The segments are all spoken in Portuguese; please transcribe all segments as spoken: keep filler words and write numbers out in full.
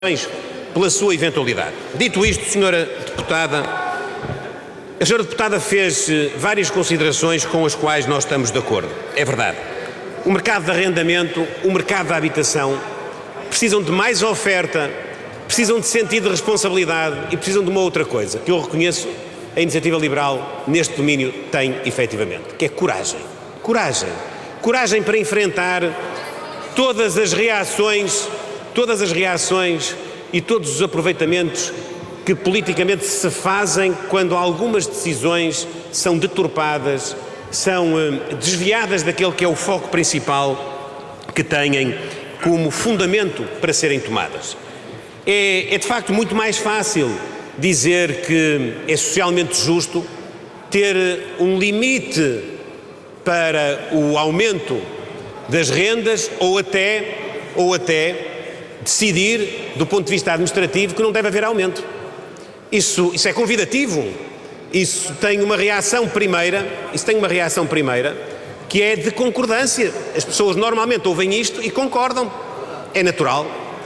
pela sua eventualidade. Dito isto, senhora Deputada, a senhora Deputada fez várias considerações com as quais nós estamos de acordo. É verdade. O mercado de arrendamento, o mercado da habitação precisam de mais oferta, precisam de sentido de responsabilidade e precisam de uma outra coisa, que eu reconheço a Iniciativa Liberal neste domínio tem efetivamente, que é coragem. Coragem. Coragem para enfrentar todas as reações, todas as reações e todos os aproveitamentos que politicamente se fazem quando algumas decisões são deturpadas, são eh, desviadas daquele que é o foco principal que têm como fundamento para serem tomadas. É, é de facto muito mais fácil dizer que é socialmente justo ter um limite para o aumento das rendas ou até, ou até decidir, do ponto de vista administrativo, que não deve haver aumento. Isso, isso é convidativo. Isso tem uma reação primeira, isso tem uma reação primeira, que é de concordância. As pessoas normalmente ouvem isto e concordam. É natural.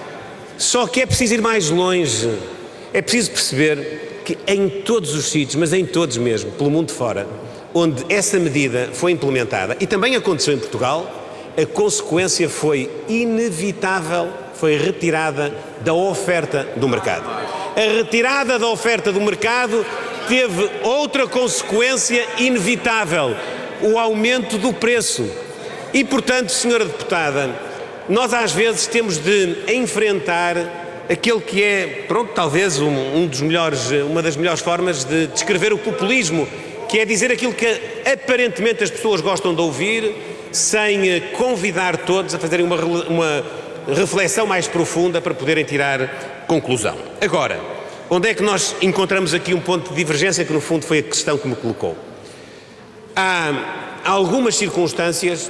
Só que é preciso ir mais longe. É preciso perceber que em todos os sítios, mas em todos mesmo, pelo mundo fora, onde essa medida foi implementada, e também aconteceu em Portugal, a consequência foi inevitável, foi retirada da oferta do mercado. A retirada da oferta do mercado teve outra consequência inevitável, o aumento do preço. E, portanto, senhora Deputada, nós às vezes temos de enfrentar aquele que é, pronto, talvez um, um dos melhores, uma das melhores formas de descrever o populismo, que é dizer aquilo que aparentemente as pessoas gostam de ouvir, sem convidar todos a fazerem uma, uma reflexão mais profunda para poderem tirar conclusão. Agora, onde é que nós encontramos aqui um ponto de divergência, que no fundo foi a questão que me colocou? Há algumas circunstâncias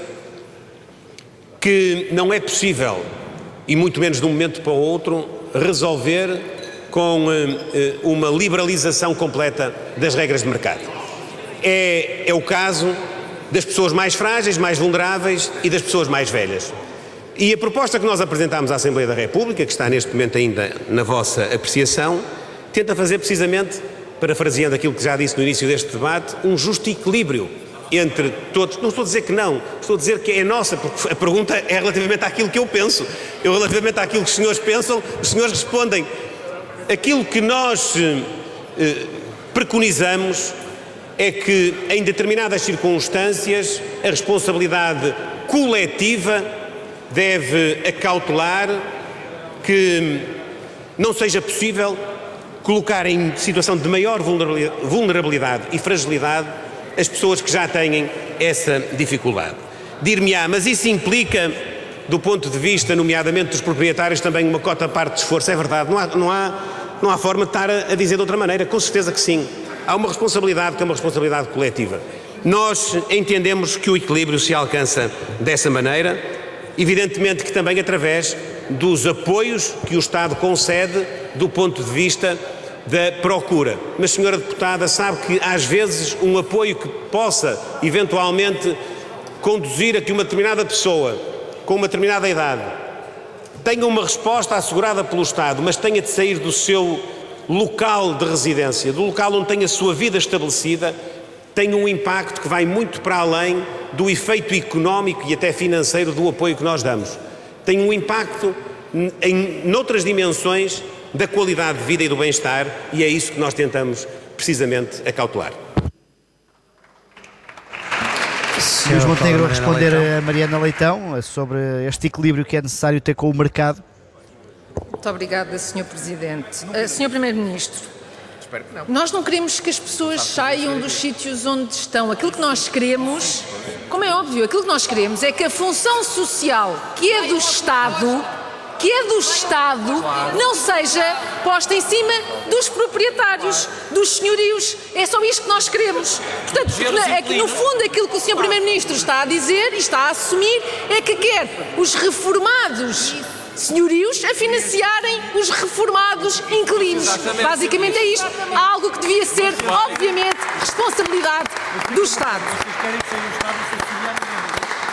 que não é possível, e muito menos de um momento para o outro, resolver com uh, uma liberalização completa das regras de mercado. É, é o caso das pessoas mais frágeis, mais vulneráveis e das pessoas mais velhas. E a proposta que nós apresentámos à Assembleia da República, que está neste momento ainda na vossa apreciação, tenta fazer precisamente, parafraseando aquilo que já disse no início deste debate, um justo equilíbrio entre todos. Não estou a dizer que não, estou a dizer que é nossa, porque a pergunta é relativamente àquilo que eu penso. Eu, relativamente àquilo que os senhores pensam, os senhores respondem. Aquilo que nós eh, preconizamos é que, em determinadas circunstâncias, a responsabilidade coletiva deve acautelar que não seja possível colocar em situação de maior vulnerabilidade e fragilidade as pessoas que já têm essa dificuldade. Dir-me-á, mas isso implica, do ponto de vista, nomeadamente dos proprietários, também uma cota parte de esforço. É verdade, não há, não há, não há forma de estar a, a dizer de outra maneira, com certeza que sim. Há uma responsabilidade que é uma responsabilidade coletiva. Nós entendemos que o equilíbrio se alcança dessa maneira, evidentemente que também através dos apoios que o Estado concede do ponto de vista da procura. Mas, senhora Deputada, sabe que às vezes um apoio que possa eventualmente conduzir a que uma determinada pessoa com uma determinada idade tenha uma resposta assegurada pelo Estado, mas tenha de sair do seu local de residência, do local onde tem a sua vida estabelecida, tem um impacto que vai muito para além do efeito económico e até financeiro do apoio que nós damos. Tem um impacto em noutras dimensões da qualidade de vida e do bem-estar, e é isso que nós tentamos precisamente acautelar. senhor Montenegro, a responder a Mariana Leitão sobre este equilíbrio que é necessário ter com o mercado. Muito obrigada, senhor Presidente. Uh, senhor Primeiro-Ministro, nós não queremos que as pessoas saiam dos sítios onde estão. Aquilo que nós queremos, como é óbvio, aquilo que nós queremos é que a função social que é do Estado, que é do Estado, não seja posta em cima dos proprietários, dos senhorios. É só isto que nós queremos. Portanto, é que no fundo aquilo que o senhor Primeiro-Ministro está a dizer e está a assumir é que quer os reformados senhorios a financiarem os reformados inquilinos. Basicamente é isto. Há algo que devia ser, obviamente, responsabilidade do Estado.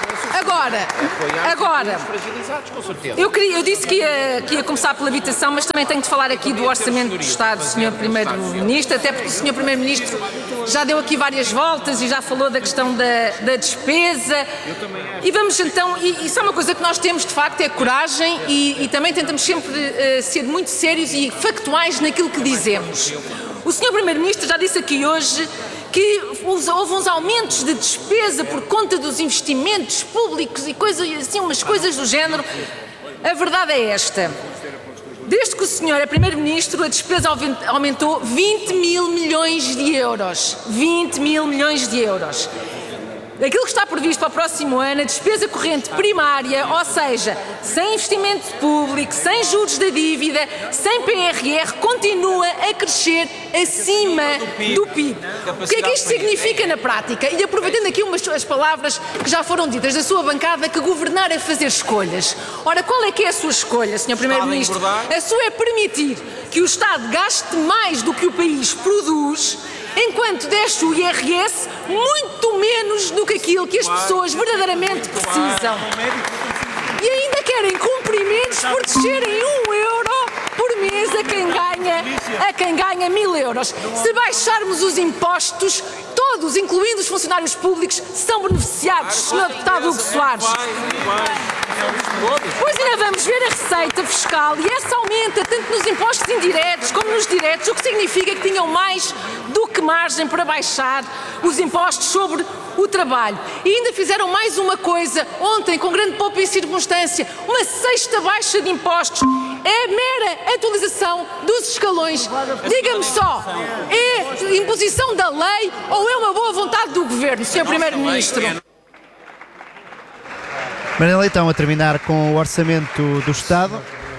Agora, agora, eu, queria, eu disse que ia, que ia começar pela habitação, mas também tenho de falar aqui do Orçamento do Estado, senhor Primeiro-Ministro, até porque o senhor Primeiro-Ministro já deu aqui várias voltas e já falou da questão da, da despesa. E vamos então, e isso é uma coisa que nós temos de facto, é coragem e, e também tentamos sempre uh, ser muito sérios e factuais naquilo que dizemos. O senhor Primeiro-Ministro já disse aqui hoje que houve uns aumentos de despesa por conta dos investimentos públicos e coisas assim, umas coisas do género. A verdade é esta. Desde que o senhor é Primeiro-Ministro, a despesa aumentou vinte mil milhões de euros. vinte mil milhões de euros. Aquilo que está previsto para o próximo ano, a despesa corrente primária, ou seja, sem investimento público, sem juros da dívida, sem P R R, continua a crescer acima do P I B. O que é que isto significa na prática? E aproveitando aqui umas as palavras que já foram ditas da sua bancada, que governar é fazer escolhas. Ora, qual é que é a sua escolha, senhor Primeiro-Ministro? A sua é permitir que o Estado gaste mais do que o país produz, enquanto deixa o I R S muito menos do que aquilo que as pessoas verdadeiramente precisam. E ainda querem cumprimentos por descerem um euro por mês a quem ganha, a quem ganha mil euros. Se baixarmos os impostos, todos, incluindo os funcionários públicos, são beneficiados, senhor Deputado Hugo Soares. Pois ainda vamos ver a receita fiscal e essa aumenta tanto nos impostos indiretos como nos diretos, o que significa que tinham mais do que margem para baixar os impostos sobre o trabalho. E ainda fizeram mais uma coisa ontem, com grande poupa e circunstância, uma sexta baixa de impostos. É mera atualização dos escalões. Diga-me só, é imposição da lei ou é uma boa vontade do Governo, senhor Primeiro-Ministro? Mariana Leitão, a terminar com o Orçamento do Estado.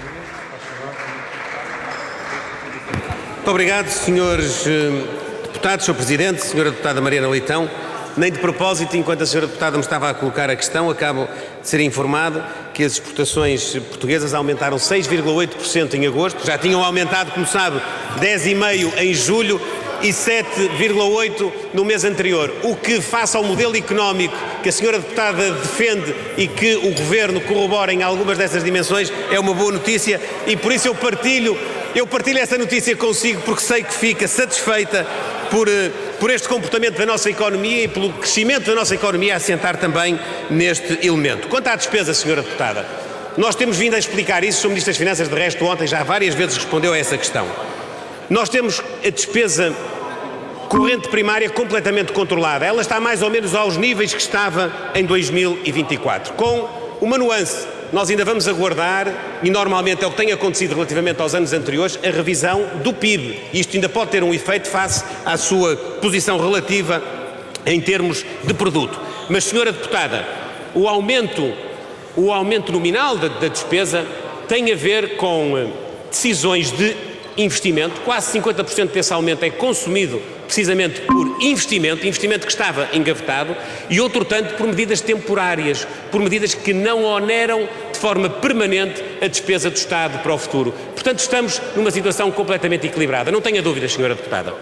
Muito obrigado, senhores deputados, senhor Presidente, senhora Deputada Mariana Leitão. Nem de propósito, enquanto a senhora Deputada me estava a colocar a questão, acabo de ser informado que as exportações portuguesas aumentaram seis vírgula oito por cento em agosto, já tinham aumentado, como sabe, dez vírgula cinco por cento em julho e sete vírgula oito por cento no mês anterior, o que, face ao modelo económico que a senhora Deputada defende e que o Governo corrobora em algumas dessas dimensões, é uma boa notícia e por isso eu partilho, eu partilho essa notícia consigo, porque sei que fica satisfeita por, por este comportamento da nossa economia e pelo crescimento da nossa economia a assentar também neste elemento. Quanto à despesa, senhora Deputada, nós temos vindo a explicar isso, o Ministro das Finanças, de resto, ontem já várias vezes respondeu a essa questão. Nós temos a despesa corrente primária completamente controlada. Ela está mais ou menos aos níveis que estava em dois mil e vinte e quatro, com uma nuance. Nós ainda vamos aguardar, e normalmente é o que tem acontecido relativamente aos anos anteriores, a revisão do P I B. Isto ainda pode ter um efeito face à sua posição relativa em termos de produto. Mas, senhora Deputada, o aumento, o aumento nominal da, da despesa tem a ver com decisões de investimento. Quase cinquenta por cento desse aumento é consumido precisamente por investimento, investimento que estava engavetado, e outro tanto por medidas temporárias, por medidas que não oneram de forma permanente a despesa do Estado para o futuro. Portanto, estamos numa situação completamente equilibrada. Não tenha dúvidas, senhora Deputada.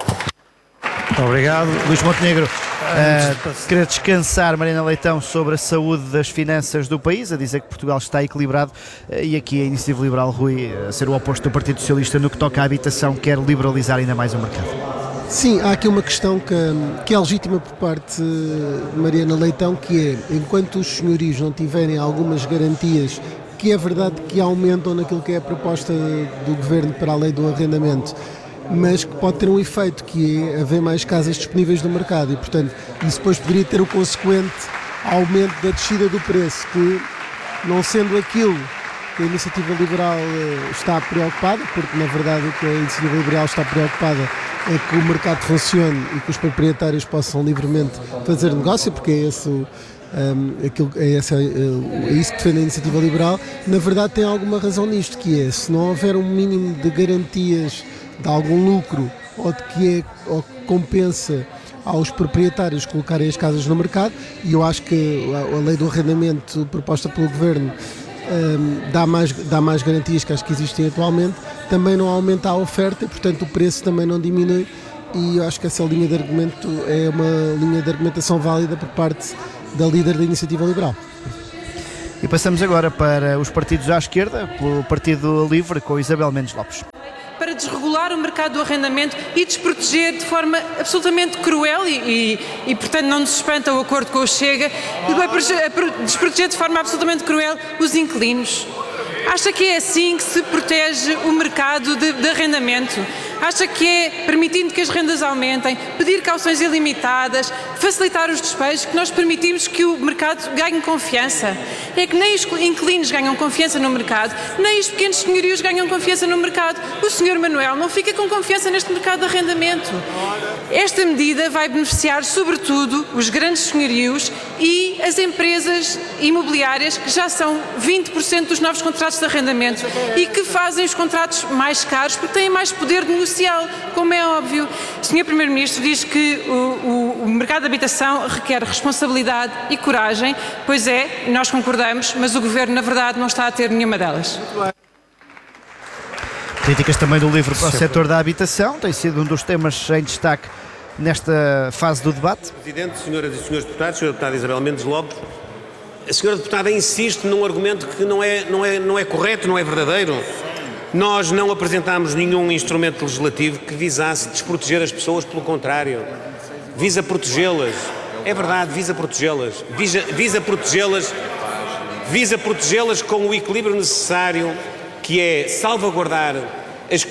Muito obrigado. Luís Montenegro, uh, queria descansar Mariana Leitão sobre a saúde das finanças do país, a dizer que Portugal está equilibrado, uh, e aqui a Iniciativa Liberal, Rui, a ser o oposto do Partido Socialista no que toca à habitação, quer liberalizar ainda mais o mercado. Sim, há aqui uma questão que, que é legítima por parte de Mariana Leitão, que é, enquanto os senhorios não tiverem algumas garantias, que é verdade que aumentam naquilo que é a proposta do Governo para a lei do arrendamento, mas que pode ter um efeito, que é haver mais casas disponíveis no mercado, e portanto isso depois poderia ter o consequente aumento da descida do preço, que, não sendo aquilo que a Iniciativa Liberal está preocupada, porque na verdade o que a Iniciativa Liberal está preocupada é que o mercado funcione e que os proprietários possam livremente fazer negócio, porque é esse, um, aquilo, é, esse, é isso que defende a Iniciativa Liberal. Na verdade tem alguma razão nisto, que é, se não houver um mínimo de garantias de algum lucro ou de que, é, ou que compensa aos proprietários colocarem as casas no mercado, e eu acho que a, a lei do arrendamento proposta pelo Governo um, dá, mais, dá mais garantias que as que existem atualmente, também não aumenta a oferta e portanto o preço também não diminui, e eu acho que essa linha de argumento é uma linha de argumentação válida por parte da líder da Iniciativa Liberal. E passamos agora para os partidos à esquerda, pelo Partido Livre, com Isabel Mendes Lopes. Para desregular o mercado do arrendamento e desproteger de forma absolutamente cruel e, e, e portanto, não nos espanta o acordo com o Chega, e vai desproteger de forma absolutamente cruel os inquilinos. Acha que é assim que se protege o mercado de, de arrendamento? Acha que é permitindo que as rendas aumentem, pedir cauções ilimitadas, facilitar os despejos, que nós permitimos que o mercado ganhe confiança? É que nem os inquilinos ganham confiança no mercado, nem os pequenos senhorios ganham confiança no mercado. O senhor Manuel não fica com confiança neste mercado de arrendamento. Esta medida vai beneficiar, sobretudo, os grandes senhorios e as empresas imobiliárias, que já são vinte por cento dos novos contratos de arrendamento e que fazem os contratos mais caros porque têm mais poder negocial, como é óbvio. O senhor Primeiro-Ministro diz que o, o, o mercado de habitação requer responsabilidade e coragem. Pois é, nós concordamos, mas o Governo, na verdade, não está a ter nenhuma delas. Críticas também do Livre para o setor da habitação, tem sido um dos temas em destaque nesta fase do debate. Presidente, senhoras e senhores deputados, senhora deputada Isabel Mendes Lopes, a senhora deputada insiste num argumento que não é, não é, não é correto, não é verdadeiro. Nós não apresentámos nenhum instrumento legislativo que visasse desproteger as pessoas, pelo contrário, visa protegê-las. É verdade, visa protegê-las, visa, visa protegê-las, visa protegê-las com o equilíbrio necessário, que é salvaguardar as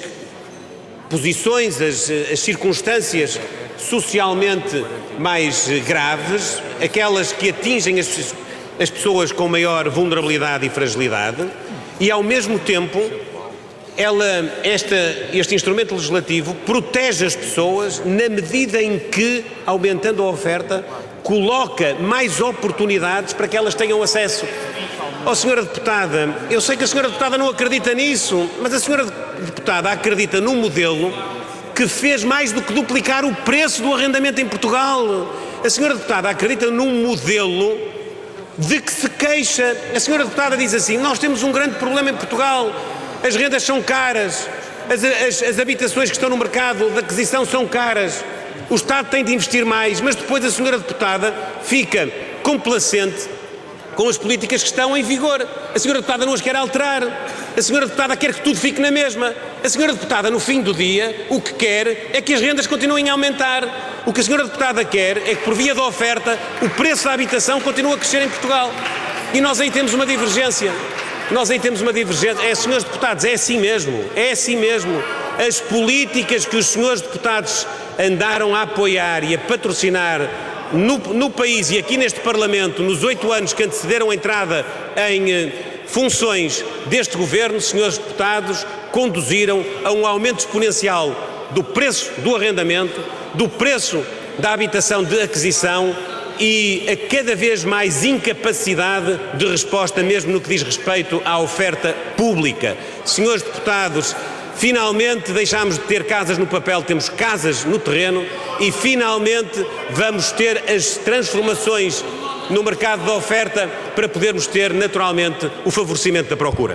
posições, as, as circunstâncias socialmente mais graves, aquelas que atingem as, as pessoas com maior vulnerabilidade e fragilidade, e ao mesmo tempo ela, esta, este instrumento legislativo protege as pessoas na medida em que, aumentando a oferta, coloca mais oportunidades para que elas tenham acesso. Oh, senhora deputada, eu sei que a senhora deputada não acredita nisso, mas a senhora deputada acredita num modelo que fez mais do que duplicar o preço do arrendamento em Portugal. A senhora deputada acredita num modelo de que se queixa. A senhora deputada diz assim: nós temos um grande problema em Portugal, as rendas são caras, as, as, as habitações que estão no mercado de aquisição são caras, o Estado tem de investir mais, mas depois a senhora deputada fica complacente com as políticas que estão em vigor. A senhora deputada não as quer alterar, a senhora deputada quer que tudo fique na mesma. A senhora deputada, no fim do dia, o que quer é que as rendas continuem a aumentar. O que a senhora deputada quer é que, por via da oferta, o preço da habitação continue a crescer em Portugal. E nós aí temos uma divergência. Nós aí temos uma divergência. É, senhores deputados, é assim mesmo. É assim mesmo. As políticas que os senhores deputados andaram a apoiar e a patrocinar no, no país e aqui neste Parlamento, nos oito anos que antecederam a entrada em eh, funções deste Governo, senhores deputados, conduziram a um aumento exponencial do preço do arrendamento, do preço da habitação de aquisição e a cada vez mais incapacidade de resposta, mesmo no que diz respeito à oferta pública. Senhores deputados, finalmente deixámos de ter casas no papel, temos casas no terreno e finalmente vamos ter as transformações no mercado da oferta para podermos ter naturalmente o favorecimento da procura.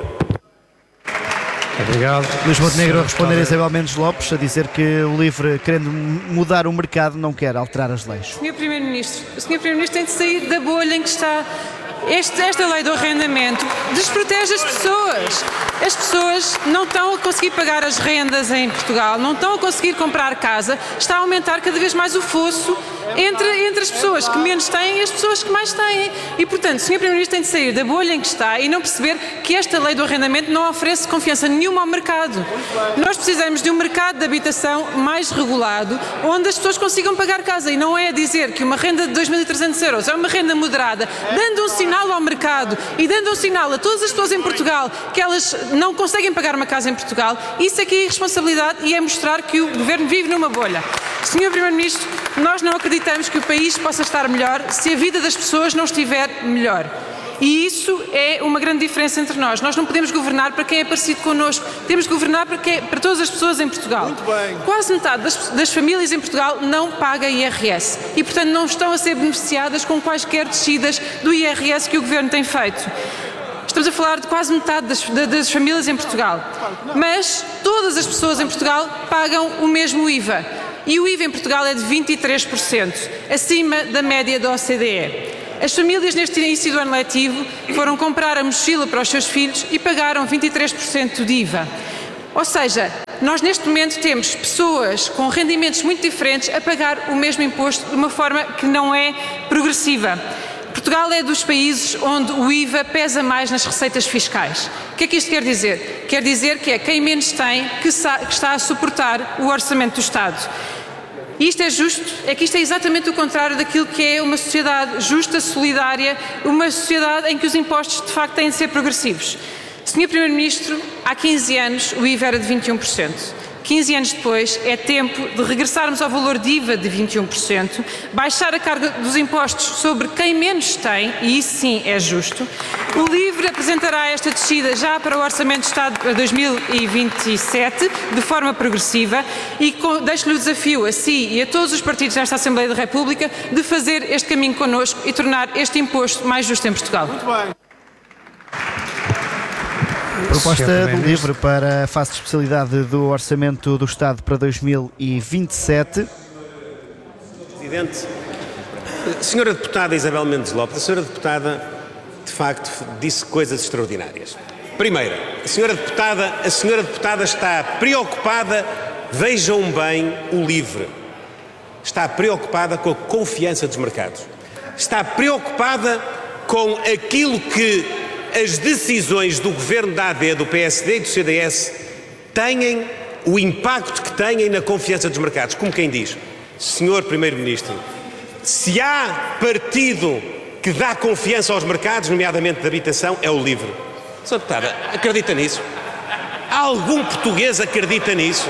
Obrigado. Luís Montenegro a responder a Isabel Mendes Lopes, a dizer que o Livre, querendo mudar o mercado, não quer alterar as leis. senhor Primeiro-Ministro, o senhor Primeiro-Ministro tem de sair da bolha em que está. Este, esta lei do arrendamento desprotege as pessoas. As pessoas não estão a conseguir pagar as rendas em Portugal, não estão a conseguir comprar casa, está a aumentar cada vez mais o fosso entre, entre as pessoas que menos têm e as pessoas que mais têm. E, portanto, o senhor Primeiro-Ministro tem de sair da bolha em que está e não perceber que esta lei do arrendamento não oferece confiança nenhuma ao mercado. Nós precisamos de um mercado de habitação mais regulado, onde as pessoas consigam pagar casa, e não é dizer que uma renda de dois mil e trezentos euros é uma renda moderada, dando um sinal ao mercado e dando um sinal a todas as pessoas em Portugal que elas não conseguem pagar uma casa em Portugal. Isso é que é irresponsabilidade e é mostrar que o Governo vive numa bolha. senhor Primeiro-Ministro, nós não acreditamos que o país possa estar melhor se a vida das pessoas não estiver melhor. E isso é uma grande diferença entre nós. Nós não podemos governar para quem é parecido connosco, temos de governar para, quem, para todas as pessoas em Portugal. Muito bem. Quase metade das, das famílias em Portugal não paga I R S e, portanto, não estão a ser beneficiadas com quaisquer descidas do I R S que o Governo tem feito. Estamos a falar de quase metade das, das famílias em Portugal. Mas todas as pessoas em Portugal pagam o mesmo I V A. E o I V A em Portugal é de vinte e três por cento, acima da média da O C D E. As famílias neste início do ano letivo foram comprar a mochila para os seus filhos e pagaram vinte e três por cento de I V A. Ou seja, nós neste momento temos pessoas com rendimentos muito diferentes a pagar o mesmo imposto de uma forma que não é progressiva. Portugal é dos países onde o I V A pesa mais nas receitas fiscais. O que é que isto quer dizer? Quer dizer que é quem menos tem que está a suportar o orçamento do Estado. E isto é justo? É que isto é exatamente o contrário daquilo que é uma sociedade justa, solidária, uma sociedade em que os impostos de facto têm de ser progressivos. senhor Primeiro-Ministro, há quinze anos o I V A era de vinte e um por cento. quinze anos depois é tempo de regressarmos ao valor de I V A de vinte e um por cento, baixar a carga dos impostos sobre quem menos tem, e isso sim é justo. O LIVRE apresentará esta descida já para o Orçamento de Estado para dois mil e vinte e sete, de forma progressiva, e deixo-lhe o desafio a si e a todos os partidos nesta Assembleia da República de fazer este caminho connosco e tornar este imposto mais justo em Portugal. Muito bem. Proposta do LIVRE para a fase de especialidade do Orçamento do Estado para dois mil e vinte e sete. Presidente, senhora Deputada Isabel Mendes Lopes, a senhora Deputada de facto disse coisas extraordinárias. Primeiro, a senhora Deputada, a senhora Deputada está preocupada, vejam bem o LIVRE, está preocupada com a confiança dos mercados, está preocupada com aquilo que as decisões do Governo da A D, do P S D e do C D S têm, o impacto que têm na confiança dos mercados. Como quem diz, senhor Primeiro-Ministro, se há partido que dá confiança aos mercados, nomeadamente de habitação, é o LIVRE. senhora Deputada, acredita nisso? Algum português acredita nisso?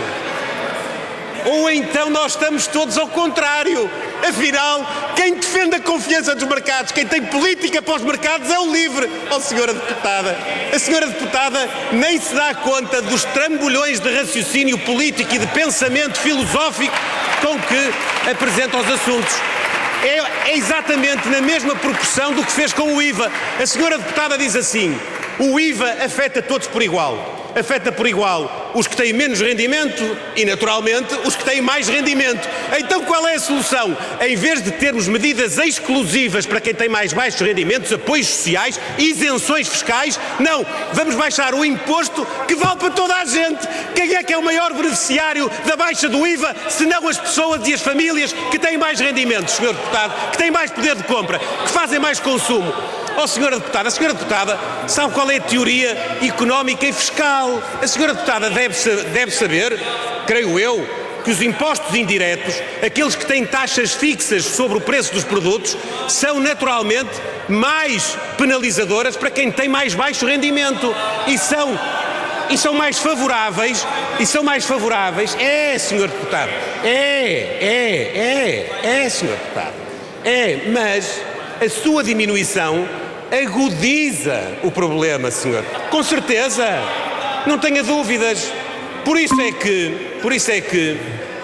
Ou então nós estamos todos ao contrário. Afinal, quem defende a confiança dos mercados, quem tem política para os mercados é o LIVRE. Oh, senhora Deputada, a senhora Deputada nem se dá conta dos trambolhões de raciocínio político e de pensamento filosófico com que apresenta os assuntos. É, é exatamente na mesma proporção do que fez com o I V A. A senhora Deputada diz assim, o I V A afeta todos por igual. Afeta por igual os que têm menos rendimento e, naturalmente, os que têm mais rendimento. Então qual é a solução? Em vez de termos medidas exclusivas para quem tem mais baixos rendimentos, apoios sociais, isenções fiscais, não, vamos baixar o imposto que vale para toda a gente. Quem é que é o maior beneficiário da baixa do I V A, se não as pessoas e as famílias que têm mais rendimentos, senhor Deputado, que têm mais poder de compra, que fazem mais consumo? Oh, senhora Deputada, a senhora Deputada sabe qual é a teoria económica e fiscal. A senhora Deputada deve, deve saber, creio eu, que os impostos indiretos, aqueles que têm taxas fixas sobre o preço dos produtos, são naturalmente mais penalizadoras para quem tem mais baixo rendimento e são, e são mais favoráveis, e são mais favoráveis, é, senhor Deputado, é, é, é, é, senhor Deputado, é, mas a sua diminuição agudiza o problema, senhor. Com certeza, não tenha dúvidas. Por isso é que, por isso é que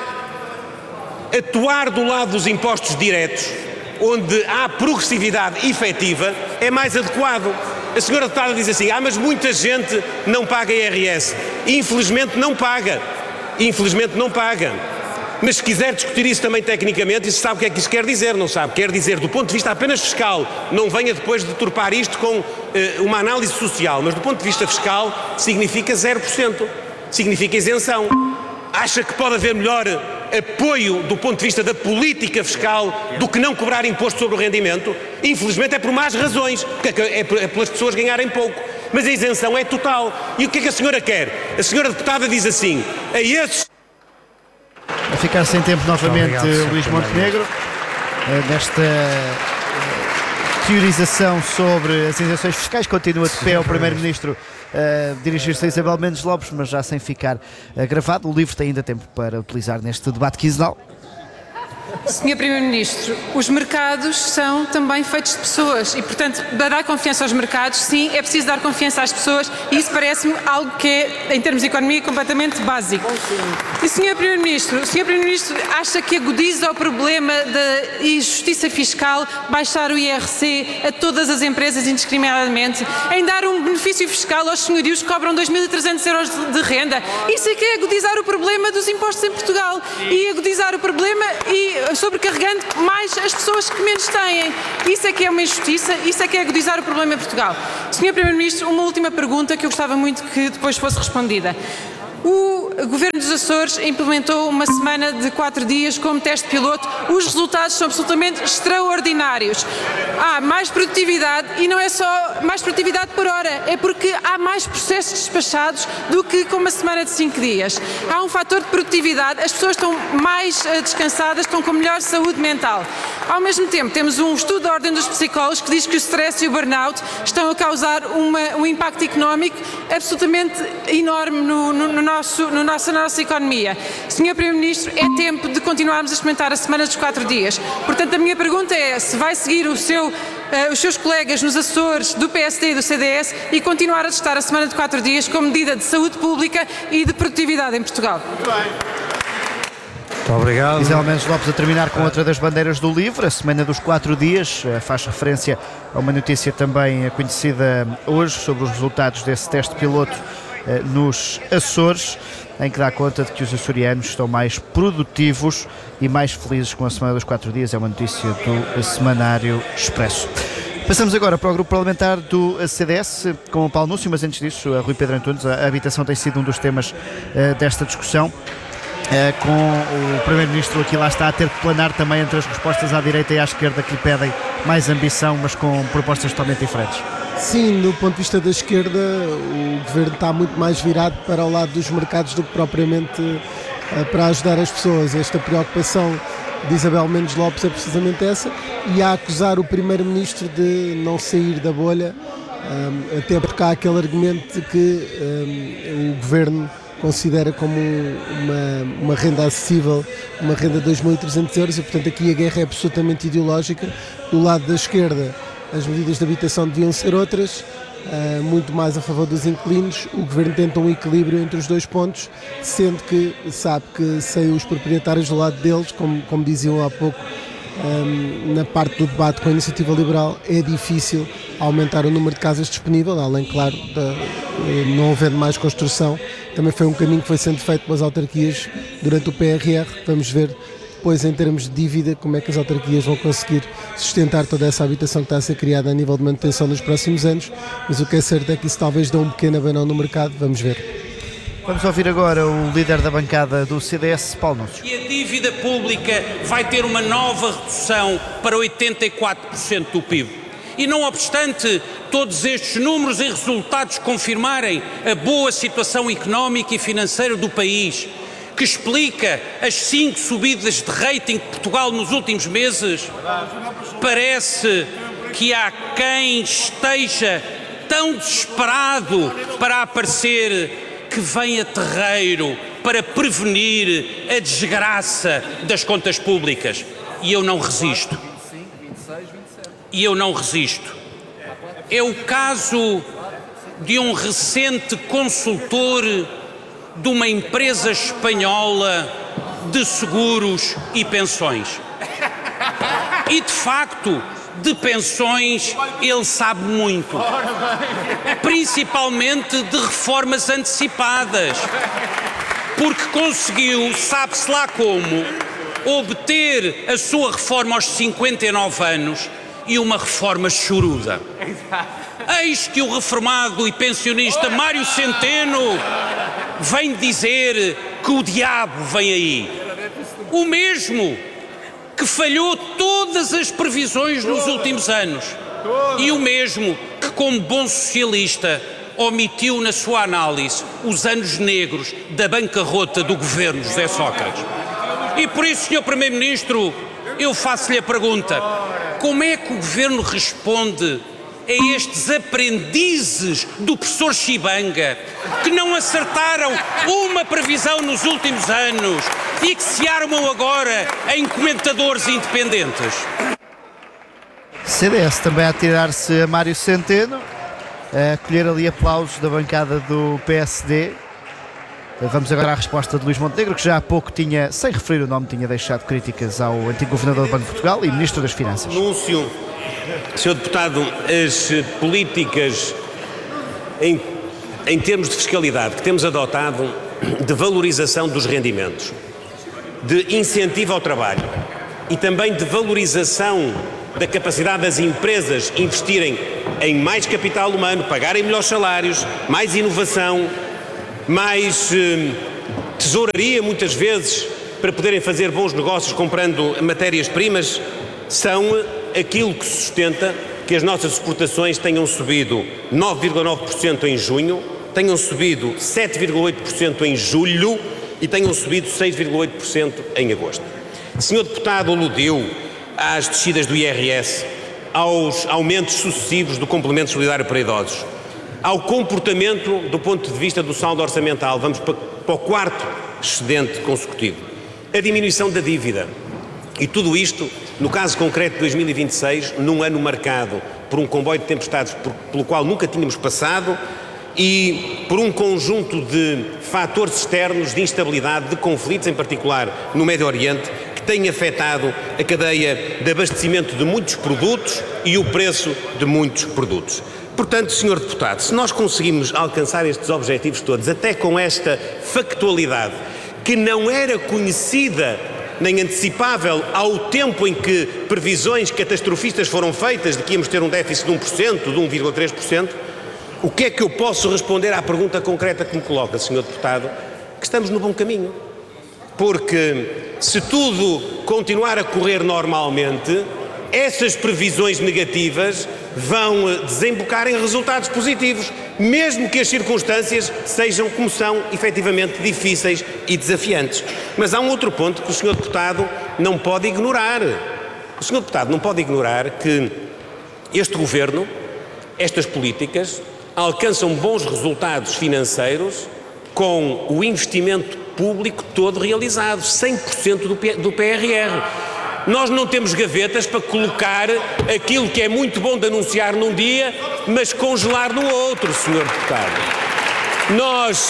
atuar do lado dos impostos diretos, onde há progressividade efetiva, é mais adequado. A senhora Deputada diz assim, ah, mas muita gente não paga I R S. Infelizmente não paga. Infelizmente não paga. Mas se quiser discutir isso também tecnicamente, isso sabe o que é que isso quer dizer, não sabe? Quer dizer, do ponto de vista apenas fiscal, não venha depois de deturpar isto com uh, uma análise social, mas do ponto de vista fiscal significa zero por cento, significa isenção. Acha que pode haver melhor apoio do ponto de vista da política fiscal do que não cobrar imposto sobre o rendimento? Infelizmente é por más razões, porque é pelas pessoas ganharem pouco. Mas a isenção é total. E o que é que a senhora quer? A senhora Deputada diz assim, a esses... A ficar sem tempo novamente Obrigado, Luís Montenegro, nesta teorização sobre as isenções fiscais. Continua de pé o Primeiro-Ministro a dirigir-se a Isabel Mendes Lopes, mas já sem ficar gravado. O LIVRE tem ainda tempo para utilizar neste debate quinzenal. senhor Primeiro-Ministro, os mercados são também feitos de pessoas e, portanto, para dar confiança aos mercados, sim, é preciso dar confiança às pessoas e isso parece-me algo que é, em termos de economia, completamente básico. E, senhor Primeiro-Ministro, o senhor Primeiro-Ministro acha que agudiza o problema da injustiça fiscal baixar o I R C a todas as empresas indiscriminadamente, em dar um benefício fiscal aos senhorios que cobram dois mil e trezentos euros de, de renda? Isso é que é agudizar o problema dos impostos em Portugal e agudizar o problema e sobrecarregando mais as pessoas que menos têm. Isso é que é uma injustiça, isso é que é agudizar o problema em Portugal. senhor Primeiro-Ministro, uma última pergunta que eu gostava muito que depois fosse respondida. O Governo dos Açores implementou uma semana de quatro dias como teste piloto. Os resultados são absolutamente extraordinários. Há mais produtividade e não é só mais produtividade por hora, é porque há mais processos despachados do que com uma semana de cinco dias. Há um fator de produtividade, as pessoas estão mais descansadas, estão com melhor saúde mental. Ao mesmo tempo, temos um estudo da Ordem dos Psicólogos que diz que o stress e o burnout estão a causar uma, um impacto económico absolutamente enorme no, no, no nosso, no nosso, na nossa economia. senhor Primeiro-Ministro, é tempo de continuarmos a experimentar a semana dos quatro dias. Portanto, a minha pergunta é se vai seguir o seu, uh, os seus colegas nos Açores, do P S D e do C D S e continuar a testar a semana de quatro dias como medida de saúde pública e de produtividade em Portugal. Muito bem. Muito obrigado. Isabel Mendes Lopes a terminar com outra das bandeiras do livro, a semana dos quatro dias, faz referência a uma notícia também conhecida hoje sobre os resultados desse teste piloto nos Açores, em que dá conta de que os açorianos estão mais produtivos e mais felizes com a semana dos quatro dias. É uma notícia do Semanário Expresso. Passamos agora para o grupo parlamentar do C D S com o Paulo Núncio, mas antes disso, a Rui Pedro Antunes. A habitação tem sido um dos temas uh, desta discussão. Uh, com o Primeiro-Ministro aqui lá está a ter que planar também entre as respostas à direita e à esquerda que lhe pedem mais ambição, mas com propostas totalmente diferentes. Sim, do ponto de vista da esquerda, o Governo está muito mais virado para o lado dos mercados do que propriamente uh, para ajudar as pessoas. Esta preocupação de Isabel Mendes Lopes é precisamente essa, e a acusar o Primeiro-Ministro de não sair da bolha, um, até porque há aquele argumento de que um, o Governo considera como uma, uma renda acessível, uma renda de dois mil e trezentos euros, e portanto aqui a guerra é absolutamente ideológica. Do lado da esquerda, as medidas de habitação deviam ser outras, uh, muito mais a favor dos inquilinos. O Governo tenta um equilíbrio entre os dois pontos, sendo que sabe que sem os proprietários do lado deles, como, como diziam há pouco, um, na parte do debate com a Iniciativa Liberal, é difícil aumentar o número de casas disponível, além, claro, de não haver mais construção. Também foi um caminho que foi sendo feito pelas autarquias durante o P R R. Vamos ver depois, em termos de dívida, como é que as autarquias vão conseguir sustentar toda essa habitação que está a ser criada a nível de manutenção nos próximos anos. Mas o que é certo é que isso talvez dê um pequeno abanão no mercado. Vamos ver. Vamos ouvir agora o líder da bancada do C D S, Paulo Núncio. E a dívida pública vai ter uma nova redução para oitenta e quatro por cento do P I B. E não obstante todos estes números e resultados confirmarem a boa situação económica e financeira do país, que explica as cinco subidas de rating de Portugal nos últimos meses, parece que há quem esteja tão desesperado para aparecer que vem a terreiro para prevenir a desgraça das contas públicas. E eu não resisto. E eu não resisto. É o caso de um recente consultor de uma empresa espanhola de seguros e pensões. E, de facto, de pensões ele sabe muito. Principalmente de reformas antecipadas. Porque conseguiu, sabe-se lá como, obter a sua reforma aos cinquenta e nove anos e uma reforma choruda. Eis que o reformado e pensionista Mário Centeno vem dizer que o diabo vem aí. O mesmo que falhou todas as previsões nos últimos anos. E o mesmo que, como bom socialista, omitiu na sua análise os anos negros da bancarrota do governo José Sócrates. E por isso, senhor Primeiro-Ministro, eu faço-lhe a pergunta: como é que o Governo responde a estes aprendizes do professor Chibanga que não acertaram uma previsão nos últimos anos e que se armam agora em comentadores independentes? C D S também a tirar-se a Mário Centeno, a colher ali aplausos da bancada do P S D. Vamos agora à resposta de Luís Montenegro, que já há pouco tinha, sem referir o nome, tinha deixado críticas ao antigo governador do Banco de Portugal e Ministro das Finanças. Anúncio, senhor Deputado, as políticas em, em termos de fiscalidade que temos adotado, de valorização dos rendimentos, de incentivo ao trabalho e também de valorização da capacidade das empresas investirem em mais capital humano, pagarem melhores salários, mais inovação, mais eh, tesouraria muitas vezes para poderem fazer bons negócios comprando matérias-primas, são aquilo que sustenta que as nossas exportações tenham subido nove vírgula nove por cento em junho, tenham subido sete vírgula oito por cento em julho e tenham subido seis vírgula oito por cento em agosto. O senhor deputado aludiu às descidas do I R S, aos aumentos sucessivos do complemento solidário para idosos, ao comportamento do ponto de vista do saldo orçamental, vamos para, para o quarto excedente consecutivo, a diminuição da dívida. E tudo isto, no caso concreto de dois mil e vinte e seis, num ano marcado por um comboio de tempestades por, pelo qual nunca tínhamos passado e por um conjunto de fatores externos de instabilidade, de conflitos, em particular no Médio Oriente, que têm afetado a cadeia de abastecimento de muitos produtos e o preço de muitos produtos. Portanto, senhor deputado, se nós conseguimos alcançar estes objetivos todos, até com esta factualidade que não era conhecida nem antecipável ao tempo em que previsões catastrofistas foram feitas de que íamos ter um déficit de um por cento, de um vírgula três por cento, o que é que eu posso responder à pergunta concreta que me coloca, senhor deputado? Que estamos no bom caminho. Porque se tudo continuar a correr normalmente, essas previsões negativas vão desembocar em resultados positivos, mesmo que as circunstâncias sejam como são, efetivamente difíceis e desafiantes. Mas há um outro ponto que o senhor deputado não pode ignorar. O senhor deputado não pode ignorar que este governo, estas políticas, alcançam bons resultados financeiros com o investimento público todo realizado, cem por cento do P R R. Nós não temos gavetas para colocar aquilo que é muito bom de anunciar num dia, mas congelar no outro, senhor deputado. Nós,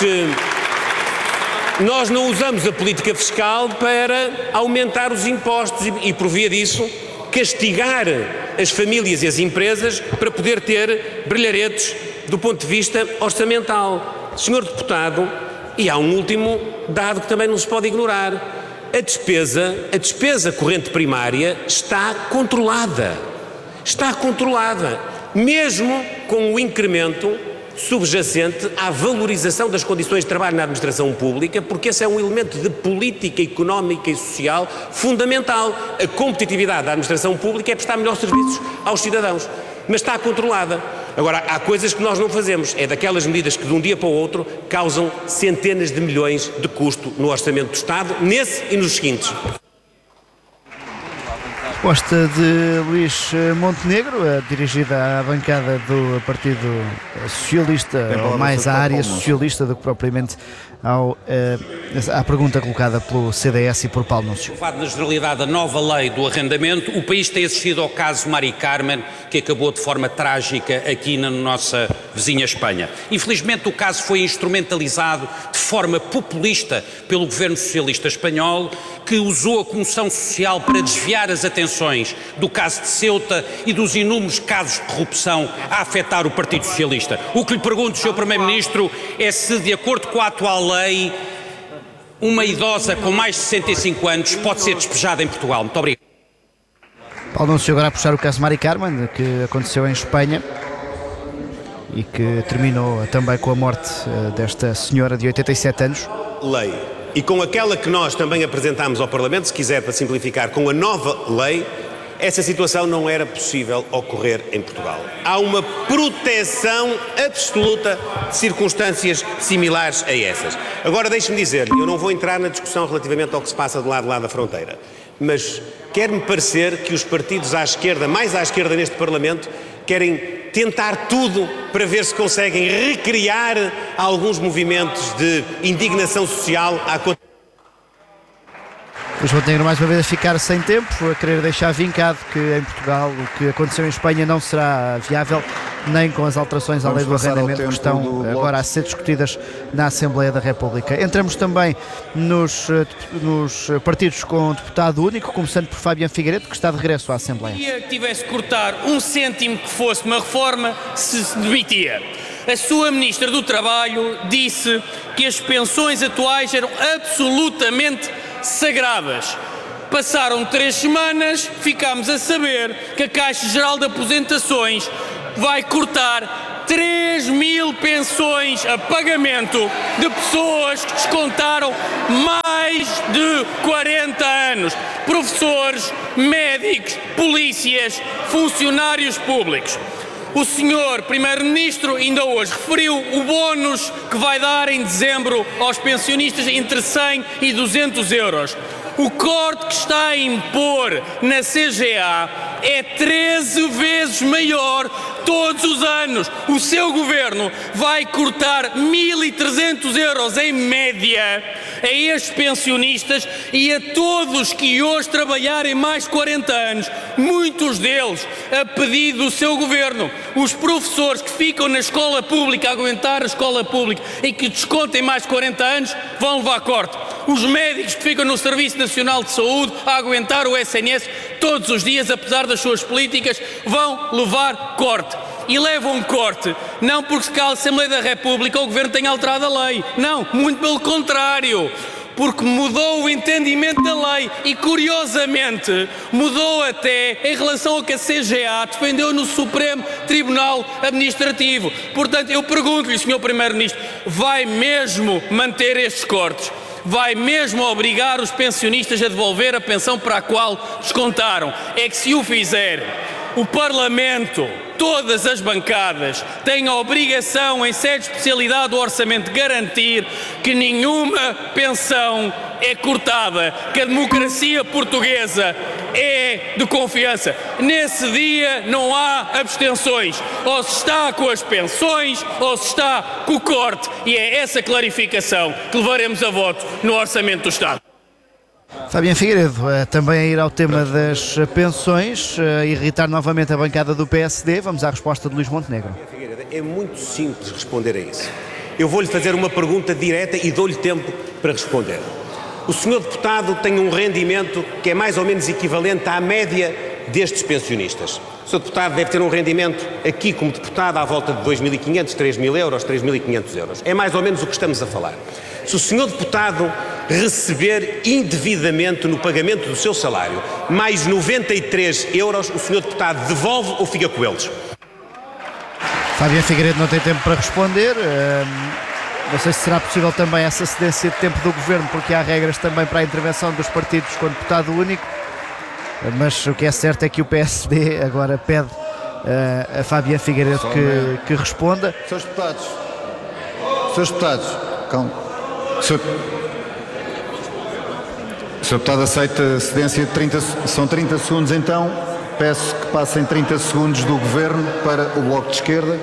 nós não usamos a política fiscal para aumentar os impostos e, e por via disso, castigar as famílias e as empresas para poder ter brilharetes do ponto de vista orçamental. Senhor deputado, e há um último dado que também não se pode ignorar. A despesa, a despesa corrente primária está controlada. Está controlada, mesmo com o incremento subjacente à valorização das condições de trabalho na administração pública, porque esse é um elemento de política económica e social fundamental. A competitividade da administração pública é prestar melhores serviços aos cidadãos, mas está controlada. Agora, há coisas que nós não fazemos, é daquelas medidas que de um dia para o outro causam centenas de milhões de custo no orçamento do Estado, nesse e nos seguintes. Resposta de Luís Montenegro, dirigida à bancada do Partido Socialista, ou mais à área socialista do que propriamente ao, à pergunta colocada pelo C D S e por Paulo Núncio. Na generalidade da nova lei do arrendamento, o país tem assistido ao caso Mari Carmen, que acabou de forma trágica aqui na nossa vizinha Espanha. Infelizmente o caso foi instrumentalizado de forma populista pelo governo socialista espanhol, que usou a comoção social para desviar as atenções do caso de Ceuta e dos inúmeros casos de corrupção a afetar o Partido Socialista. O que lhe pergunto, senhor Primeiro-Ministro, é se, de acordo com a atual lei, uma idosa com mais de sessenta e cinco anos pode ser despejada em Portugal. Muito obrigado. Paulo Núncio agora a puxar o caso Mari Carmen, que aconteceu em Espanha e que terminou também com a morte desta senhora de oitenta e sete anos. Lei. E com aquela que nós também apresentámos ao Parlamento, se quiser para simplificar, com a nova lei, essa situação não era possível ocorrer em Portugal. Há uma proteção absoluta de circunstâncias similares a essas. Agora deixe-me dizer-lhe, eu não vou entrar na discussão relativamente ao que se passa do lado de lá da fronteira, mas quer-me parecer que os partidos à esquerda, mais à esquerda neste Parlamento, querem tentar tudo para ver se conseguem recriar alguns movimentos de indignação social à conta. Luís Montenegro mais uma vez a ficar sem tempo, a querer deixar vincado que em Portugal o que aconteceu em Espanha não será viável, nem com as alterações à lei do arrendamento que estão agora a ser discutidas na Assembleia da República. Entramos também nos, nos partidos com deputado único, começando por Fabiano Figueiredo, que está de regresso à Assembleia. Se tivesse que cortar um cêntimo que fosse uma reforma, se demitia. A sua Ministra do Trabalho disse que as pensões atuais eram absolutamente sagradas. Passaram três semanas, ficámos a saber que a Caixa Geral de Aposentações vai cortar três mil pensões a pagamento de pessoas que descontaram mais de quarenta anos. Professores, médicos, polícias, funcionários públicos. O senhor Primeiro-Ministro ainda hoje referiu o bónus que vai dar em dezembro aos pensionistas entre cem e duzentos euros. O corte que está a impor na C G A é treze vezes maior todos os anos. O seu governo vai cortar mil e trezentos euros em média a estes pensionistas e a todos que hoje trabalharem mais de quarenta anos, muitos deles a pedido do seu governo. Os professores que ficam na escola pública a aguentar a escola pública e que descontem mais de quarenta anos vão levar corte. Os médicos que ficam no Serviço Nacional de Saúde a aguentar o S N S todos os dias, apesar das suas políticas, vão levar corte. E levam um corte, não porque a Assembleia da República ou o Governo tenha alterado a lei. Não, muito pelo contrário. Porque mudou o entendimento da lei e, curiosamente, mudou até em relação ao que a C G A defendeu no Supremo Tribunal Administrativo. Portanto, eu pergunto-lhe, senhor Primeiro-Ministro, vai mesmo manter estes cortes? Vai mesmo obrigar os pensionistas a devolver a pensão para a qual descontaram? É que se o fizer, o Parlamento, todas as bancadas, têm a obrigação, em sede de especialidade do orçamento, de garantir que nenhuma pensão é cortada, que a democracia portuguesa é de confiança. Nesse dia não há abstenções. Ou se está com as pensões ou se está com o corte. E é essa clarificação que levaremos a voto no Orçamento do Estado. Fabiano Figueiredo, também a ir ao tema das pensões, a irritar novamente a bancada do P S D. Vamos à resposta de Luís Montenegro. Figueiredo, é muito simples responder a isso. Eu vou-lhe fazer uma pergunta direta e dou-lhe tempo para responder. O senhor deputado tem um rendimento que é mais ou menos equivalente à média destes pensionistas. O senhor deputado deve ter um rendimento, aqui como deputado, à volta de dois mil e quinhentos, três mil euros, três mil e quinhentos euros. É mais ou menos o que estamos a falar. Se o senhor deputado receber indevidamente no pagamento do seu salário mais noventa e três euros, o senhor deputado devolve ou fica com eles? Fabiano Figueiredo não tem tempo para responder. Não sei se será possível também essa cedência de tempo do Governo, porque há regras também para a intervenção dos partidos com deputado único, mas o que é certo é que o P S D agora pede uh, a Fabiano Figueiredo que, que responda. Senhores deputados, senhores deputados, calma. Senhor, o senhor deputado aceita a cedência de trinta, são trinta segundos, então peço que passem trinta segundos do Governo para o Bloco de Esquerda.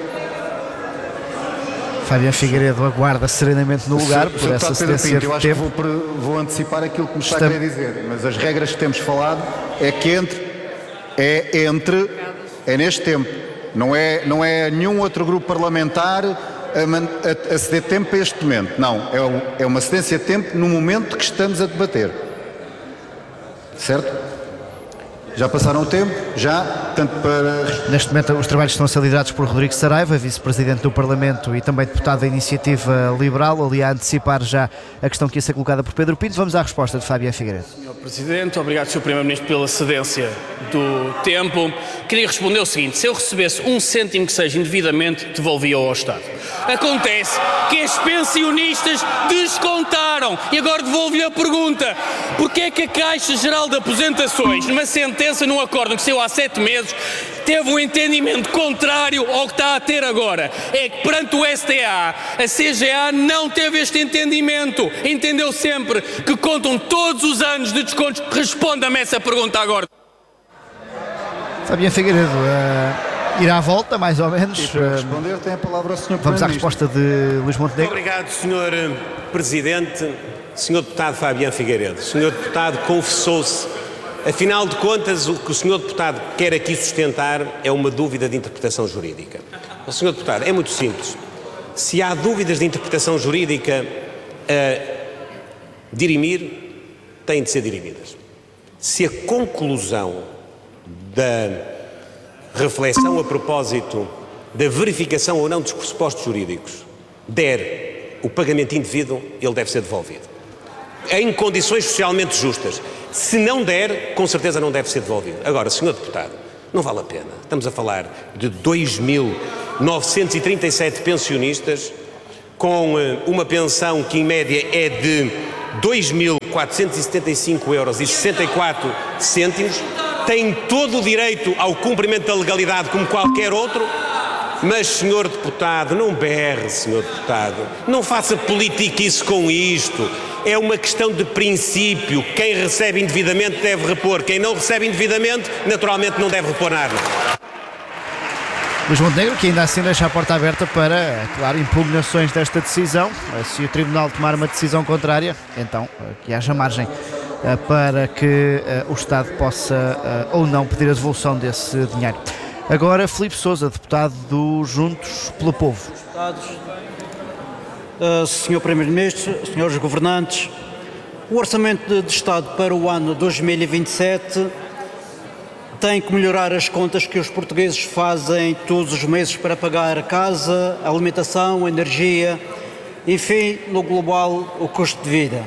Fabiano Figueiredo aguarda serenamente no lugar por essa cedência de tempo. Eu acho que vou, vou antecipar aquilo que me está a querer dizer, mas as regras que temos falado é que entre, é entre, é neste tempo, não é, não é nenhum outro grupo parlamentar a, a, a ceder tempo para este momento, não, é, um, é uma cedência de tempo no momento que estamos a debater, certo? Já passaram o tempo, já, tanto para... Neste momento os trabalhos estão a ser liderados por Rodrigo Saraiva, vice-presidente do Parlamento e também deputado da Iniciativa Liberal, ali a antecipar já a questão que ia ser colocada por Pedro Pinto. Vamos à resposta de Fabiano Figueiredo. senhor Presidente, obrigado, senhor Primeiro-Ministro, pela cedência do tempo. Queria responder o seguinte: se eu recebesse um cêntimo que seja indevidamente, devolvia-o ao Estado. Acontece que os pensionistas descontaram, e agora devolvo-lhe a pergunta: porque é que a Caixa Geral de Aposentações, numa sentença num acordo que saiu há sete meses, teve um entendimento contrário ao que está a ter agora? É que perante o S T A, a C G A não teve este entendimento, entendeu sempre que contam todos os anos de descontos. Responda-me essa pergunta agora. Fabiano Figueiredo, uh, irá à volta, mais ou menos. E para responder tem a palavra o senhor Vamos à resposta de Luís Montenegro. Obrigado, senhor Presidente. senhor Deputado Fabiano Figueiredo, senhor Deputado confessou-se. Afinal de contas, o que o senhor Deputado quer aqui sustentar é uma dúvida de interpretação jurídica. O senhor Deputado, é muito simples. Se há dúvidas de interpretação jurídica a dirimir, têm de ser dirimidas. Se a conclusão da reflexão a propósito da verificação ou não dos pressupostos jurídicos der o pagamento indevido, ele deve ser devolvido. Em condições socialmente justas. Se não der, com certeza não deve ser devolvido. Agora, senhor Deputado, não vale a pena. Estamos a falar de dois mil novecentos e trinta e sete pensionistas com uma pensão que em média é de dois mil quatrocentos e setenta e cinco euros e sessenta e quatro cêntimos, têm todo o direito ao cumprimento da legalidade como qualquer outro, mas, senhor Deputado, não berre, senhor Deputado, não faça politiquice com isto. É uma questão de princípio. Quem recebe indevidamente deve repor. Quem não recebe indevidamente, naturalmente não deve repor nada. Luís Montenegro, que ainda assim deixa a porta aberta para, claro, impugnações desta decisão. Se o Tribunal tomar uma decisão contrária, então que haja margem para que o Estado possa ou não pedir a devolução desse dinheiro. Agora, Filipe Sousa, deputado do Juntos pelo Povo. Uh, senhor Primeiro-Ministro, senhores governantes, o Orçamento de Estado para o ano dois mil e vinte e sete tem que melhorar as contas que os portugueses fazem todos os meses para pagar a casa, a alimentação, a energia, enfim, no global, o custo de vida.